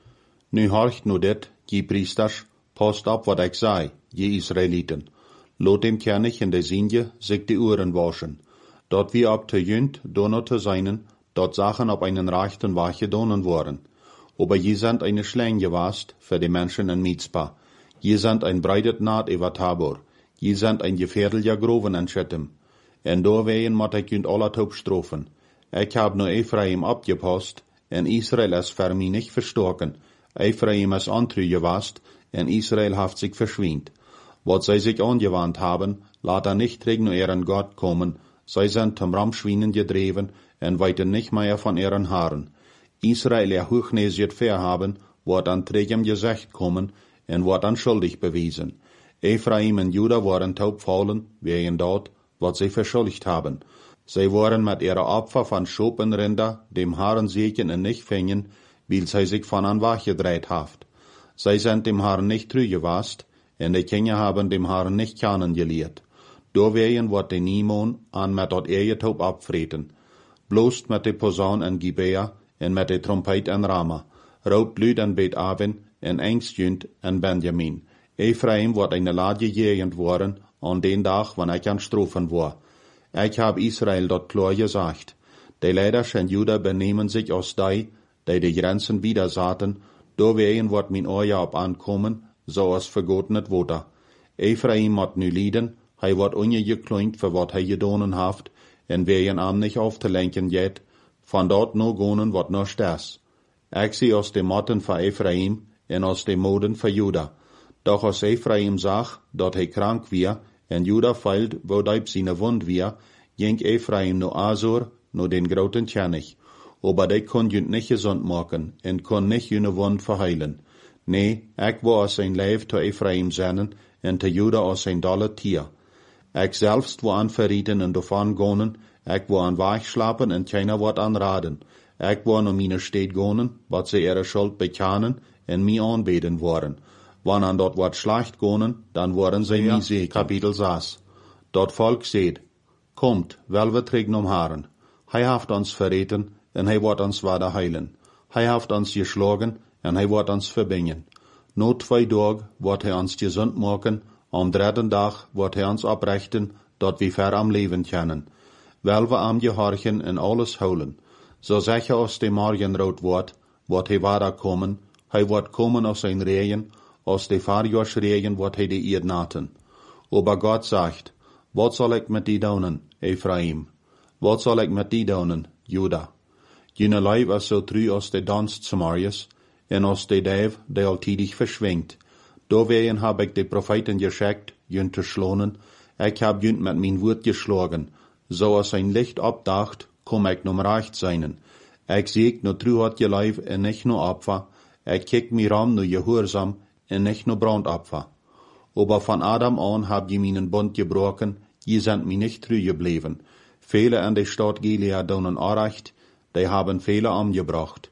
Nu horcht nu dit, je Priesters, passt ab, wat ich sei, je Israeliten. Lot dem König in der Sinje sich die Uhren waschen. Dort wie ab te jünt, donner te seinen, dort Sachen auf einen rechten Wache donen worden. Aber je sind eine Schläng gewast für die Menschen in Mizpah. Je sind ein breitet Naht über Tabor. Je sind ein gefährlicher Groven in Schittim. En doorwegen moet ik junt alle taub strofen. Ik heb nur Ephraim abgepasst, en Israel is für mich nicht verstorken. Ephraim is antrü gewast, en Israel haft sich verschwint. Wat zij sich angewandt haben, laat er nicht gegen ihren Gott kommen. Zij sind zum Ramschwienen gedreven, en weiten nicht mehr von ihren Haaren. Israel er hochnäsiert verhaben, wird an trägem Gesicht kommen, en wird an schuldig bewiesen. Ephraim und Juda waren taubfallen, wegen dort, was sie verschuldigt haben. Sie waren mit ihrer Opfer von Schopenrinder dem Herrn Segen in nicht fingen, weil sie sich von an Wach gedreht haft. Sie sind dem Herrn nicht treu gewast, und die Kinder haben dem Herrn nicht kennengelernt. Doorwegen wird die Nimon an mit dort ihr Taub abfreten. Bloß mit der Posaun in Gibea, und mit der Trompet in Rama. Raubt Lüd in Bet Aven, und Engstjünd in Benjamin. Ephraim wird eine Lade Gegend worden, an den Tag, wann ich an Strophen war. Ich hab Israel dort klar gesagt. Die Leiders in Juda benehmen sich aus die, die die Grenzen wieder sahen, doorwegen wird mein Ohr ab ankommen, so als vergotenet wurde. Ephraim moet nu lieden, hij wordt ongekloint für wat hij gedonen haft, en wer ihn am nicht aufzulenken jet, von dort no gonen wird nur stas. Ich sie aus dem Motten für Ephraim, en aus dem Moden für Juda. Doch als Ephraim sag, dort hij krank wir, en Juda feilt, wo deib seine Wund wir, ging Ephraim no Asur, no den groten König. Aber die kon jünt nicht gesund machen, en kon nicht jüne Wund verheilen. Nee, ich war aus sein Leib zu Ephraim sennen, en zu Juda aus sein dolle Tier. Ich selbst war an verrieten en davon gonen, ich war an Weichschlappen en keiner wird anraden. Ich war no meine Städt gonen, wat sie ihre Schuld bekennen, en mi anbeten waren. Wann an dort wat schlecht gonen, dann waren sie ja, nie segen. Kapitel sechs. Dort Volk seht, kommt, wel wir trägen um Haaren. Hij haft uns verreten, en hij wird uns weiter heilen. Hij haft uns geschlagen, en hij wird uns verbingen. No zwei Tag wird hij uns gesund machen, am dritten Tag wird hij uns abrechten, dort wir ver am Leben können. Wel wir am gehorchen en alles holen. So sicher aus dem Morgenrot wird, wird hij weiterkommen, hij wird kommen aus sein Regen, aus de Fahrjahrsregen wird hij die Erd naten. Aber Gott sagt, wat soll ich mit die donen, Ephraim? Wat soll ich mit die donen, Juda? Jene Leib is so trü aus de Dans Samarias, en aus de Däv, de altidig verschwingt. Doorwegen hab ich de Propheten geschickt, jünt te schlonen, ich hab jünt mit mein Wort geschlagen. So als ein Licht abdacht, komm ich num recht seinen. Ich sieg no trü hat je Leib en nicht no Opfer, ich kick mi ram no gehorsam, en nicht nur Brandopfer. Aber von Adam an hab je meinen Bund gebrochen, je sind mir nicht treu geblieben. Viele in der Stadt Gilead donen Arecht, die haben viele umgebracht.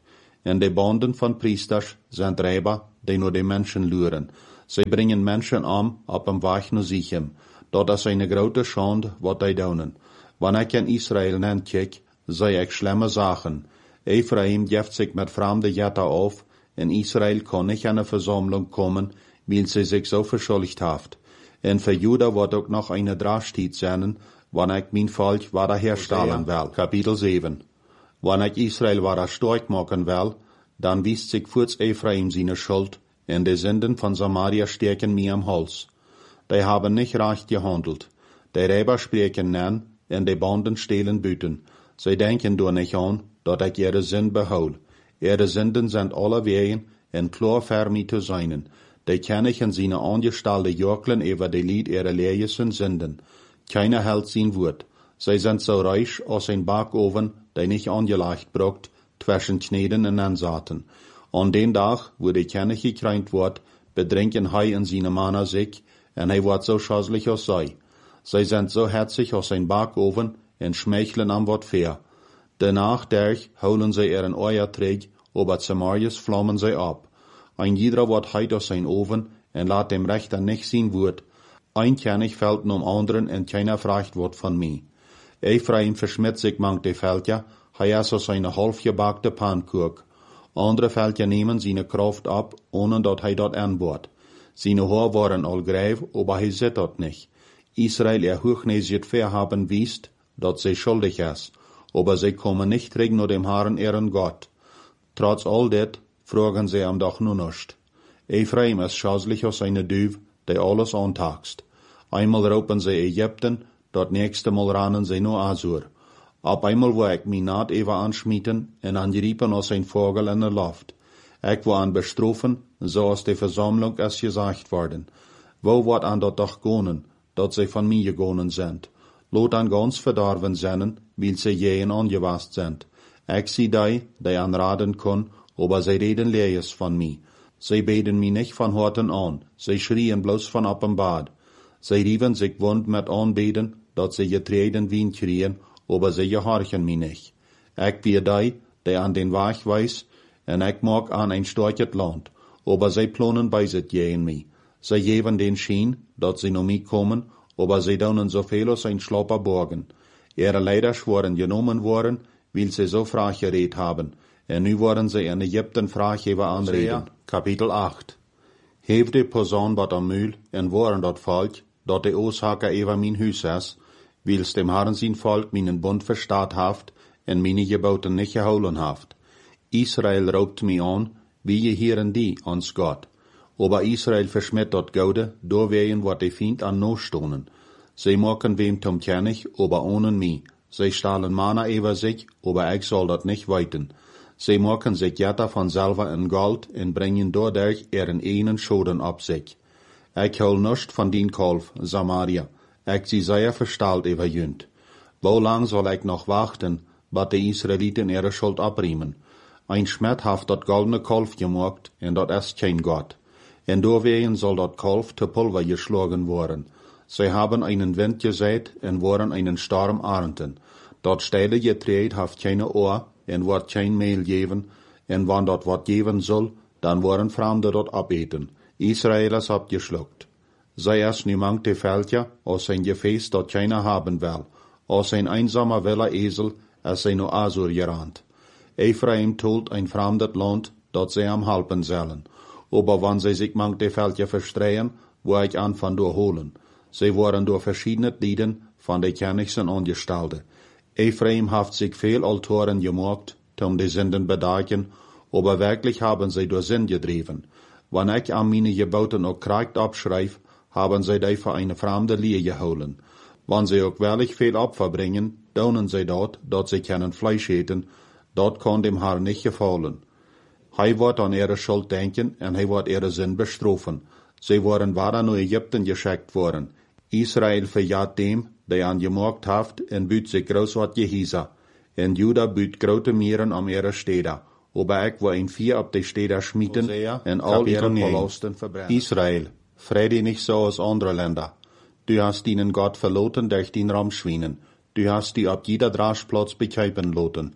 En de banden van priesters zijn räber, die nur die Menschen luren. Zij brengen Menschen om op een weg naar zich hem. Dat is een grote schande wat hij doen. Wanneer ik in Israël nenkijk, zie ik schlimme zaken. Ephraim geeft zich met vreemde jetten auf, en Israël kon niet aan de verzameling komen, weil sie zich zo verschuldigd heeft. En voor Juda wordt ook nog een Drashtijd zijn, wanneer ik mijn volk wiederherstellen wil. Kapitel zeven. Wanneer ik Israël wieder stark maken wil, dan wiest zich voorts Ephraim zijn schuld, en de Sünden van Samaria steken mij am Hals. Die haben nicht recht gehandelt. Die Räber spreken nan, en de banden stelen buiten. Zij denken door nicht aan, dat ik ihre Sünd behoud. Ihre Sünden sind alle wegen, en klar für mich zu sein. Die kennen seine angestalte Jörglen über die Lied ihrer leerlichen Sünden. Keiner hält sein Wort. Sie sind so reich als ein Backofen, der nicht angelegt braucht, zwischen Kneden und Ansaten. An den Tag, wo die Kenne gekreint wird, bedrängen hei und seine Männer sich, en hij wordt so schäßlich als sei. Sie sind so herzig als ein Backofen, en schmeicheln am Wort fair. Danach derch holen sie ihren Eier träg, aber Samarias flammen sie ab. Ein jeder wird heit aus sein Ofen, en laat dem Rechter nicht sein Wort. Ein König fällt um anderen, en keiner fragt Wort von mir. Ephraim verschmiert sich mang die Völker, hij ist aus eine halfgebackte Pannkuch. Andere Völker nehmen seine Kraft ab, ohne dat hij dat anbot. Seine Haar waren all gräf, aber hij sieht dat nicht. Israel er hochnäsiget verhaben wiest, dat sie schuldig ist, aber sie kommen nicht träg nur dem Herrn ihren Gott. Trotz all det, fragen sie am doch nur nicht. Ephraim ist schäßlich aus einer Düv, die alles antaxt. Einmal raupen sie Ägypten, dat nächste Mal rannen sie nur Asur. Ab einmal wo ich mich naht even anschmieten en angeriepen als ein Vogel in der Luft. Ich war an bestrofen, so als die Versammlung es gesagt worden. Wo wird an dat doch gonen, dat sie von mir gegonen sind? Lot an ganz verdorven sennen, weil sie jähen angewast sind. Ich sie die, die anraten kon, aber sie reden leers von mir. Sie beten mich nicht von Horten an, sie schrien bloß von ab im Bad. Sie riefen sich wund mit Anbeten, dat sie getreten Wien kriegen, aber sie gehorchen mich nicht. Ich bin die, die an den Weg weiß, en ich mag an ein starkes Land, aber sie planen bei sich gegen mich. Sie geben den Schien, dat sie noch mich kommen, aber sie tun so viel als ein Schlapper borgen. Ihre Leider schworen genommen worden, weil sie so frach geredet haben, en nu worden sie in Ägypten Frachgeber anreden. Kapitel acht. Heef de Posaun wat am Mühl, en waren dat Volk, dat de Oorzaker über mein Hus is, wils dem Herrn sein Volk meinen Bund verstaat haft, en meine Geboten nicht geholen haft. Israel raubt mich an, wie je hieren die ans Gott. Aber Israel verschmiert dat Goude, doorwegen wat de Feind an no stonen. Sie machen wem zum König, aber ohne mich. Sie stahlen Mana über sich, aber ich soll dat nicht weiten. Sie machen sich Jetta von selber in Gold en bringen dadurch ihren einen Schoden ab sich. Ich hol nicht von din Kolf, Samaria. Ich sie sehr verstahlt über jünd. Wo lang soll ich noch warten, wat die Israeliten ihre Schuld abriemen? Ein Schmied haft dat goldene Kolf gemacht, en dat ist kein Gott. En doorwegen soll dat Kolf te Pulver geschlagen worden. Sie haben einen Wind gesät, en worden einen Sturm ernten. Dat steile Getreid haft keine Ohr, en wordt kein Mehl geben, en wann dat wat geben soll, dan worden Fremde dat abeten. Israelers habt geschluckt. Sei es niemand die Völker, aus ein Gefäß, dat keiner haben will, aus ein einsamer wilder Esel, als sei nur Asur gerannt. Ephraim tolt ein fremdet Land, dat sie am halpen sollen. Aber wann sie sich mangt die Völker verstreuen, wo ich an von durchholen. Sie waren durch verschiedene Lieden von de Königsen angestellte. Ephraim haft sich viel Altoren gemacht, um die Sünden bedecken, aber wirklich haben sie durch Sinn getrieben. Wenn ich an meine Geboten auch korrekt abschreib, haben sie die für eine fremde Linie geholen. Wenn sie auch wirklich viel Opfer bringen, daunen sie dort, dat sie können Fleisch eten, dort kann dem Herrn nicht gefallen. Hij wird an ihre Schuld denken, en hij wird ihre Sinn bestrafen. Sie waren weiter nach Ägypten geschickt worden. Israel verjagt dem, der an gemacht haft, en büt sich groß wat Gehisa. En Juda büt grote Mieren am ihre Städte. Aber ich war ein Vier ab die Städte schmieden, en all ihre Verlusten verbrennen. Israel, freu nicht so aus andere Länder. Du hast ihnen Gott verloten durch den Ramschwienen. Du hast die ab jeder Draschplatz bekäupen loten.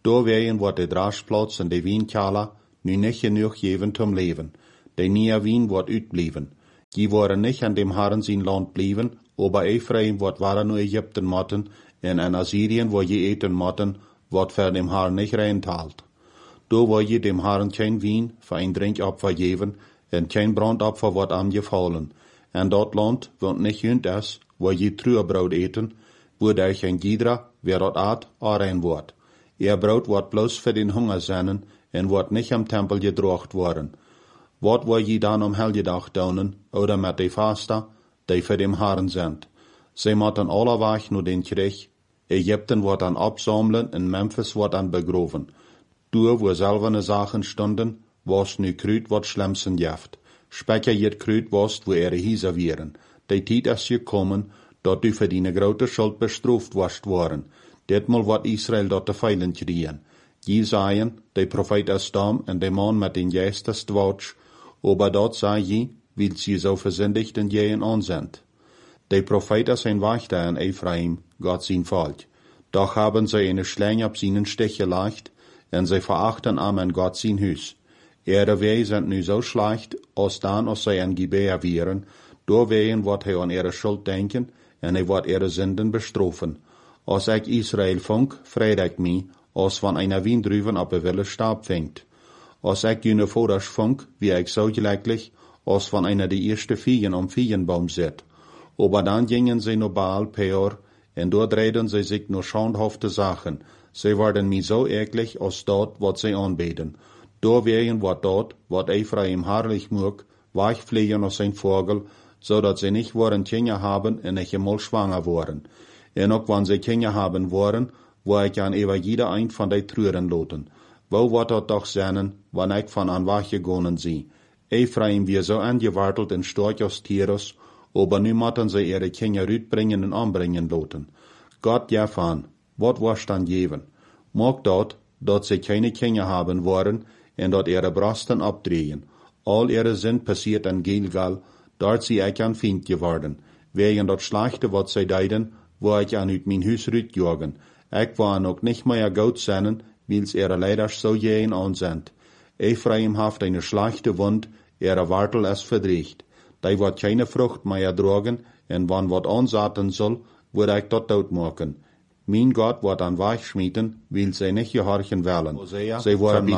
Da wegen wordt de draagplaats en de wijnkala nu niet genoeg geven zum leven. De nieuwe wien wordt uitblijven. Die worden niet aan dem Herren zijn land blijven, aber Ephraim wordt waren naar Egypten motten, en in Assyrien waar je eten motten, wordt voor dem Herren niet reinthaald. Da wil je dem Herren geen wien voor een drinkopfer geven, en geen brandopfer wordt aangevallen. En dat land wordt niet junt is, waar je truebrood eten, wo daar geen giedra, wer dat aat, aanrein wordt. Ihr brood wordt bloos voor den hunger zijn, en wordt niet am tempel gedroogd worden. Wat wil je dan om helgedag doen, oder met de vasta, die voor dem Herren zijn? Zij moeten alle weg naar den Krieg. Egypten wordt dan opzamelen en Memphis wordt dan begroven. Door wo zelfene Sachen stonden, was nu kruid wat schlimmsten jaft. Spekker jet kruid was, wo ihre Hieser wieren. De tijd is gekommen, dat du voor die grote schuld bestraft was worden. Ditmal wordt Israël dat te feilen kriegen. Je zeien, de profeet is dam en de man met den geest is dwatsch, aber dat zei je, wil sie zo verzindigt en je aanzendt. De profeet is een wachter in Ephraim, Gott zijn volk. Doch haben sie eine Schlange op seinen Stich gelegt, en sie verachten am en Gott sein Hus. Ihre Wege sind nu so schlecht, als dan als sie in Gibea wären, doorwegen wordt hij aan ihre Schuld denken, en hij wordt ihre Sünden bestrafen. Als ik Israël funk, vreed ik mij, als van einer Wiendruven op een wille Stab fängt. Als ik jene Voders funk, wie ik so gelijklich, als van einer die eerste Viehen am Viehenbaum zit. Aber dann gingen sie nur Baal Peor, en dort reden sie sich nur schauenhafte Sachen. Sie werden mir so eklig als dort, wat sie anbeten. Doorwegen wordt dort, wat Ephraim herrlich mag, wegfliegen als ein Vogel, zodat sie nicht worden Kinder haben en nicht einmal schwanger worden. En ook wann sie Kinder haben worden, wo ich an über jeder ein von die Trüren loten. Wo wird dat doch sein, wann ich von an weggegangen sie? Ephraim wir so angewartelt en stark als Tieres, aber nu moeten sie ihre Kinder uitbringen en anbringen loten. Gott ja van, wat was dann geben? Mag dat, dat sie keine Kinder haben worden, en dat ihre Brasten abdrehen. All ihre Sinn passiert in Gilgal, dort sie ich an Feind geworden. Wegen dat Schlechte, wat sie deiden, wo ich an uit mein Hus rütjagen. Ich war ook nicht mehr gut sein, wils ihre Leiders so jähen an sind. Ephraim haft eine schlechte Wund, ihre Wartel ist verdreht. Die wird keine Frucht mehr tragen, en wann wat ansaten soll, wird ich dat dood machen. Mein Gott wird an Weich schmieden, will sie nicht gehorchen wollen. Sie waren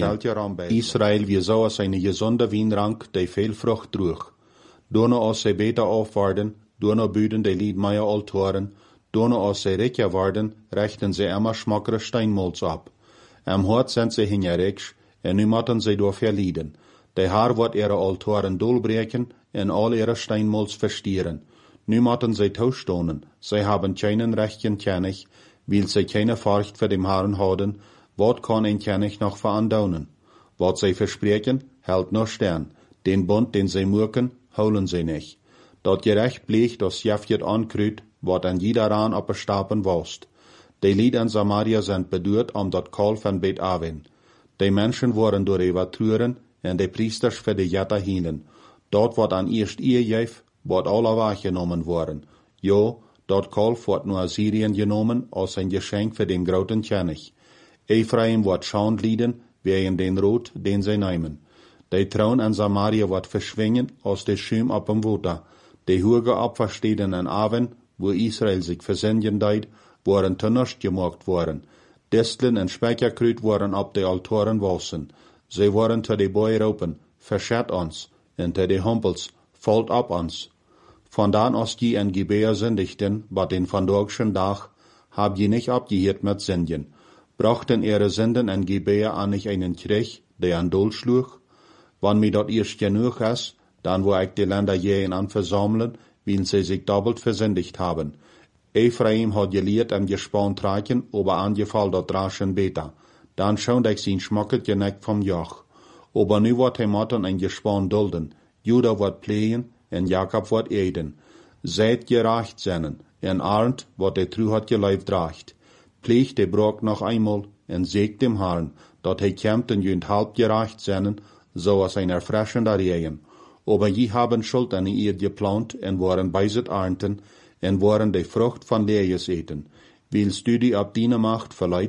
an Israel wie so als eine gesunde Wienrank, die viel Frucht trug. Dono als sie beter aufwarden, dono büden die Lied mehr Altoren, dono als sie reicher werden, rechten sie immer schmackere Steinmolz ab. Am Hort sind sie hingerecht, en nu moeten sie door verlieden. De Herr wird ihre Altoren dolbreken en all ihre Steinmolz verstieren. Nu moeten sie tauschstonen, sie haben keinen rechten König, weil sie keine Furcht für dem Herrn haben, wat kann ein König noch verandaunen? Wat sie versprechen, hält nur Stern, den Bund, den sie murken, holen sie nicht. Dat gerecht blieb, das Jefjet ankrüt, wat an jeder Raan op Stapen wost. Die Lied in Samaria sind bedurt um dat Kol van Bet Aven. Die Menschen waren door Evatruren, en de priesters für de Jetta hielen. Dort wordt an eerst ihr Jef, wordt alle wahrgenommen worden. Jo, dort Kalf wordt nur Assyrien genommen als ein Geschenk für den großen König. Ephraim wordt Schaundlieden wegen den Rot, den sie nehmen. De Traun an Samaria wordt verschwingen als de Schum op dem Water. De hoge Opfersteden in Aven, wo Israel sich versenden deed, worden tunners gemaakt worden. Disteln en Speicherkrut worden op de Altoren wassen. Sie worden te de Boy roepen, verschet ons, en te de Humpels, valt op ons. Von dan als die in Gibea sündigten, bei den vandorgschen Dag, hab je nicht abgehiert mit Sünden. Brachten ihre Sünden in Gibea an nicht einen Krieg, der an Dol schlug? Wann mir dort erst genug ist, dann wo ich die Länder jähen an versammeln, weil sie sich doppelt versündigt haben. Ephraim hat gelehrt am Gespann tragen, aber angefallen dort raschen Beta. Dann schaut ich sein schmacket geneckt vom Joch. Aber nu wird hij moeten ein Gespann dulden. Juda wird pflegen, en Jakob wird eden. Seid gerecht sennen, en arnt, wat de tru hat gelebt dracht. Pflegt de brok noch einmal, en sägt dem Herrn, dat hij kämmt en jünd halb gerecht sennen, so als ein erfrischender Regen. Aber je haben Schuld an ihr geplant, en waren beiset ernten, en waren de Frucht von Lees eten. Willst du die ab deiner Macht verleidst,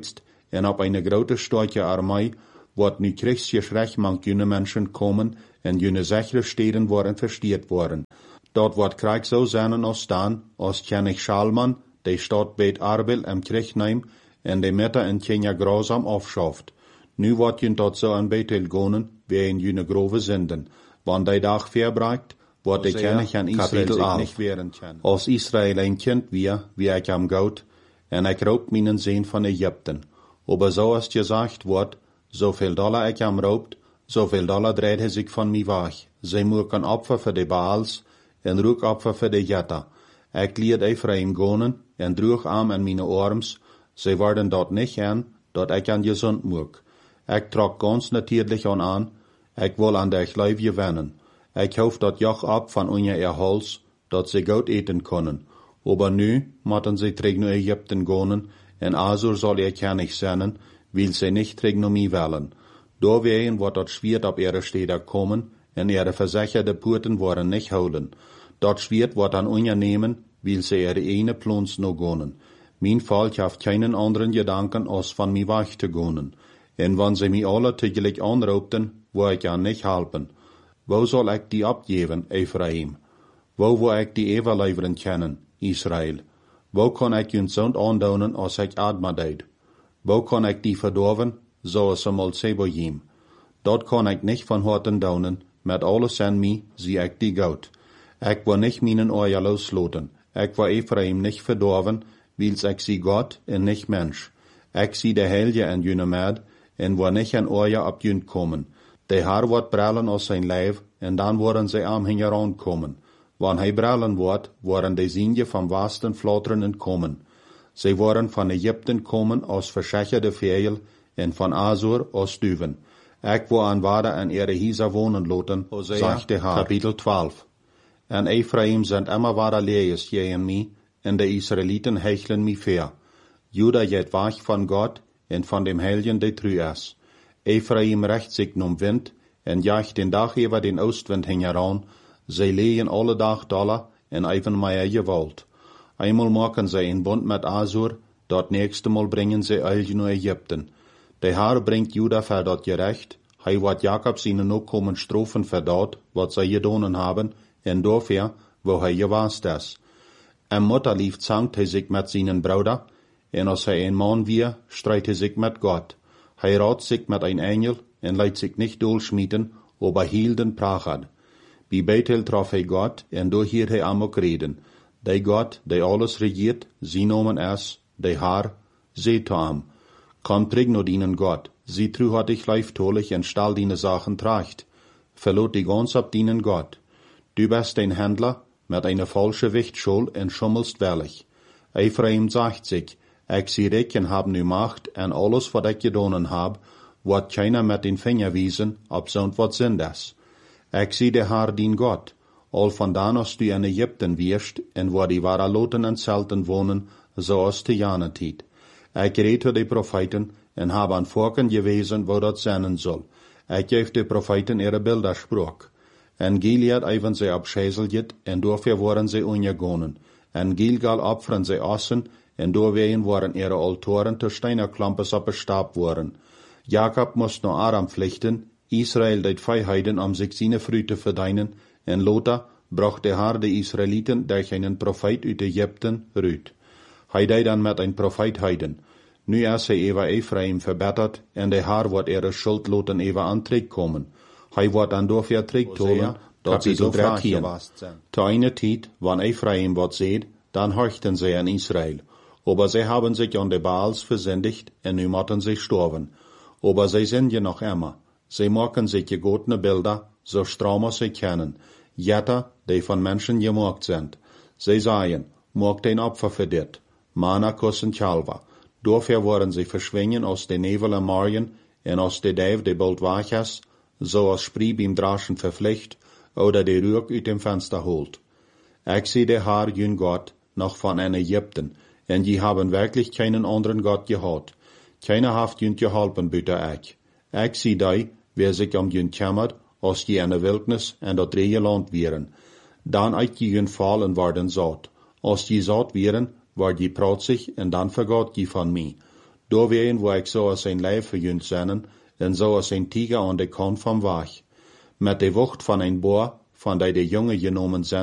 en op eine grote stootje Armee, wordt nu kriegsgeschrecht mank jene Menschen komen, en jene sichere steden worden verstiert worden. Dort wordt Krieg so zijn als staan, als König Schalman, de stad Beit Arbel am Kriegneim, en de Mitte in Kenia grausam afschaft. Nu wordt jen tot zo aan Bethel gonen, wie in jene grove zinden. Wann de dag verbreikt, wordt de König aan Israël zich niet wehren können. Als Israël een kind wie, wie ik am goud, en ik roop mijn zeen van Egypten. Aber so als gesagt wordt, zoveel dollar ik am roopt, zoveel dollar dreht hij zich van mij weg. Zij moeken opfer voor de Baals, en roek opfer voor de Jetta. Ik liet Ephraim gonen, en droeg am in mijn arms, zij worden dort niet aan, dat ik aan gezond moek. Ik trok ganz natuurlijk aan aan, ik wil aan der Gleif gewinnen. Ik hoop dat joch ab van unje erhols, dat ze goed eten kunnen. Aber nu moeten ze terug naar Egypten gonen, en Asur zal ihr König sein, will sie nicht terug naar mij willen. Doorwegen wordt dat Schwert op ihre Städte kommen, en ihre versicherte Purten worden nicht houden. Dat Schwert wordt aan unje nemen, will sie ihre ene Plons no gonen. Mijn volk heeft keinen anderen Gedanken, als van mij weg te gonen. En wann sie mij alle tegelijk aanroepten, wil ik aan nicht helpen. Wo soll ik die abgeven, Ephraim? Wo wil ik die overleveren kennen, Israël? Wo kan ik hun zo'n aandonen als ik Adma deed? Wo kan ik die verdorven, zoals ze mal Seboim? Dat kan ik niet van harten donen, met alles aan mij zie ik die goud. Ik wil niet mijn oor losloten. Ik wil Ephraim niet verdorven, wils ik zie God en niet mens. Ik zie de helje en june med, en wil niet een oor op jun komen. De haar wordt brallen als zijn lijf, en dan worden zij aan hem herankomen. Wanneer hij brallen wordt, worden de zienje van vasten flatteren komen. Zij worden van Egypten komen als verschacherde veel, en van Asur als duwen. Ik wil aan waarde en ihre Hisa wonen loten, zegt de Haar. Kapitel twaalf. En Ephraim zijn immer waarde lees je en mij, en de Israëlieten hechelen mij ver. Juda jet weg van God, en van dem Helgen de tru is. Ephraim recht zich nom wind, en jaagt den dag über den Oostwind heran. Zij legen alle dag dollar, en even mij gewalt. Einmal maken zij een bond met Asur, dat nächste Mal brengen zij Elge naar Egypten. De Haar brengt Juda voor dat gerecht, hij wordt Jacob zijn ook komen strofen voor dat, wat zij gedonen hebben, en dafür, wo hij gewaast is. En mutterlief zankt hij zich met zijn bruder, en als hij een man weer, strijdt hij zich met God. Hij raadt zich met een engel, en leidt zich niet doorschmieden, aber hielden prachad. Bij Bethel trof hij God, en door hier hij am ook reden. De God, die alles regiert, zijn nomen is, de Haar, seht am. Kom terug naar dienen God, sie tru hat dich leiftolig en stal diene Sachen tracht. Verlot die ganz ab dienen God. Du bist ein Händler, mit einer falsche Wichtschuld en schummelst wellig. Ephraim sagt sich, ich sie recken hab nu Macht, en alles wat ich gedonen hab, wat keiner mit den Finger wiesen, ob so wat sind das. Ich sie der Haar dien Gott, all von dan als du in Ägypten wirst, en wo die Waraloten en Zelten wohnen, so als te Janetiet. Ich red de Propheten, en hab an Volken gewesen, wo dat sein soll. Ich geef de Propheten ihre Bilder sprach. En Gilead even sie abschäselget, en dafür waren sie ungegonen. En Gilgal opfern sie Ossen, en doorwegen waren ihre Altoren te Steinerklampes abgestabt worden. Jakob moest naar Aram vluchten, Israël deed vijanden om zich zijn fruit te verdienen, en Lothar bracht de Haar de Israëlieten durch einen Prophet uit Egypten ruut. Hij deed dan met een profeet heiden. Nu is hij over Ephraim verbetterd, en de Haar wordt ihre Schuld loten over aan terugkomen. Hij wordt dan dafür terugtolen, dat sie so verkehren. Te eine tijd, wann Ephraim wat seht, dann horchten sie an Israel. Aber sie haben sich an de Baals versündigt, en nu moeten sie sterben. Aber sie sind ja noch immer. Sie machen sich gegotene Bilder, so stramm als sie können. Jetta, die von Menschen gemacht sind. Sie sagen, macht ein Opfer für dit. Mana kussen Chalva. Dafür worden sie verschwingen aus de Nevel en Marien, en aus de Däv de bald wach is, so als Sprie beim Draschen verpflicht, oder de Rück uit dem Fenster holt. Ich sehe de Haar jün Gott, noch von en Ägypten, en die haben wirklich keinen anderen Gott gehad. Keiner haft jün geholpen, bitte ich. Ich sehe die, wer sich um jün kümmert, als die in der Wildnis en dat dreie Land wären. Dan ich die jün fallen worden satt. Als die satt wären, war die protzig, en dan vergat die von mir. Daar ween wo ik zo als zijn lijf verjunt zijn, en zo als een tiger aan de kant van weg. Met de wucht van een boer, van die de jongen genomen zijn,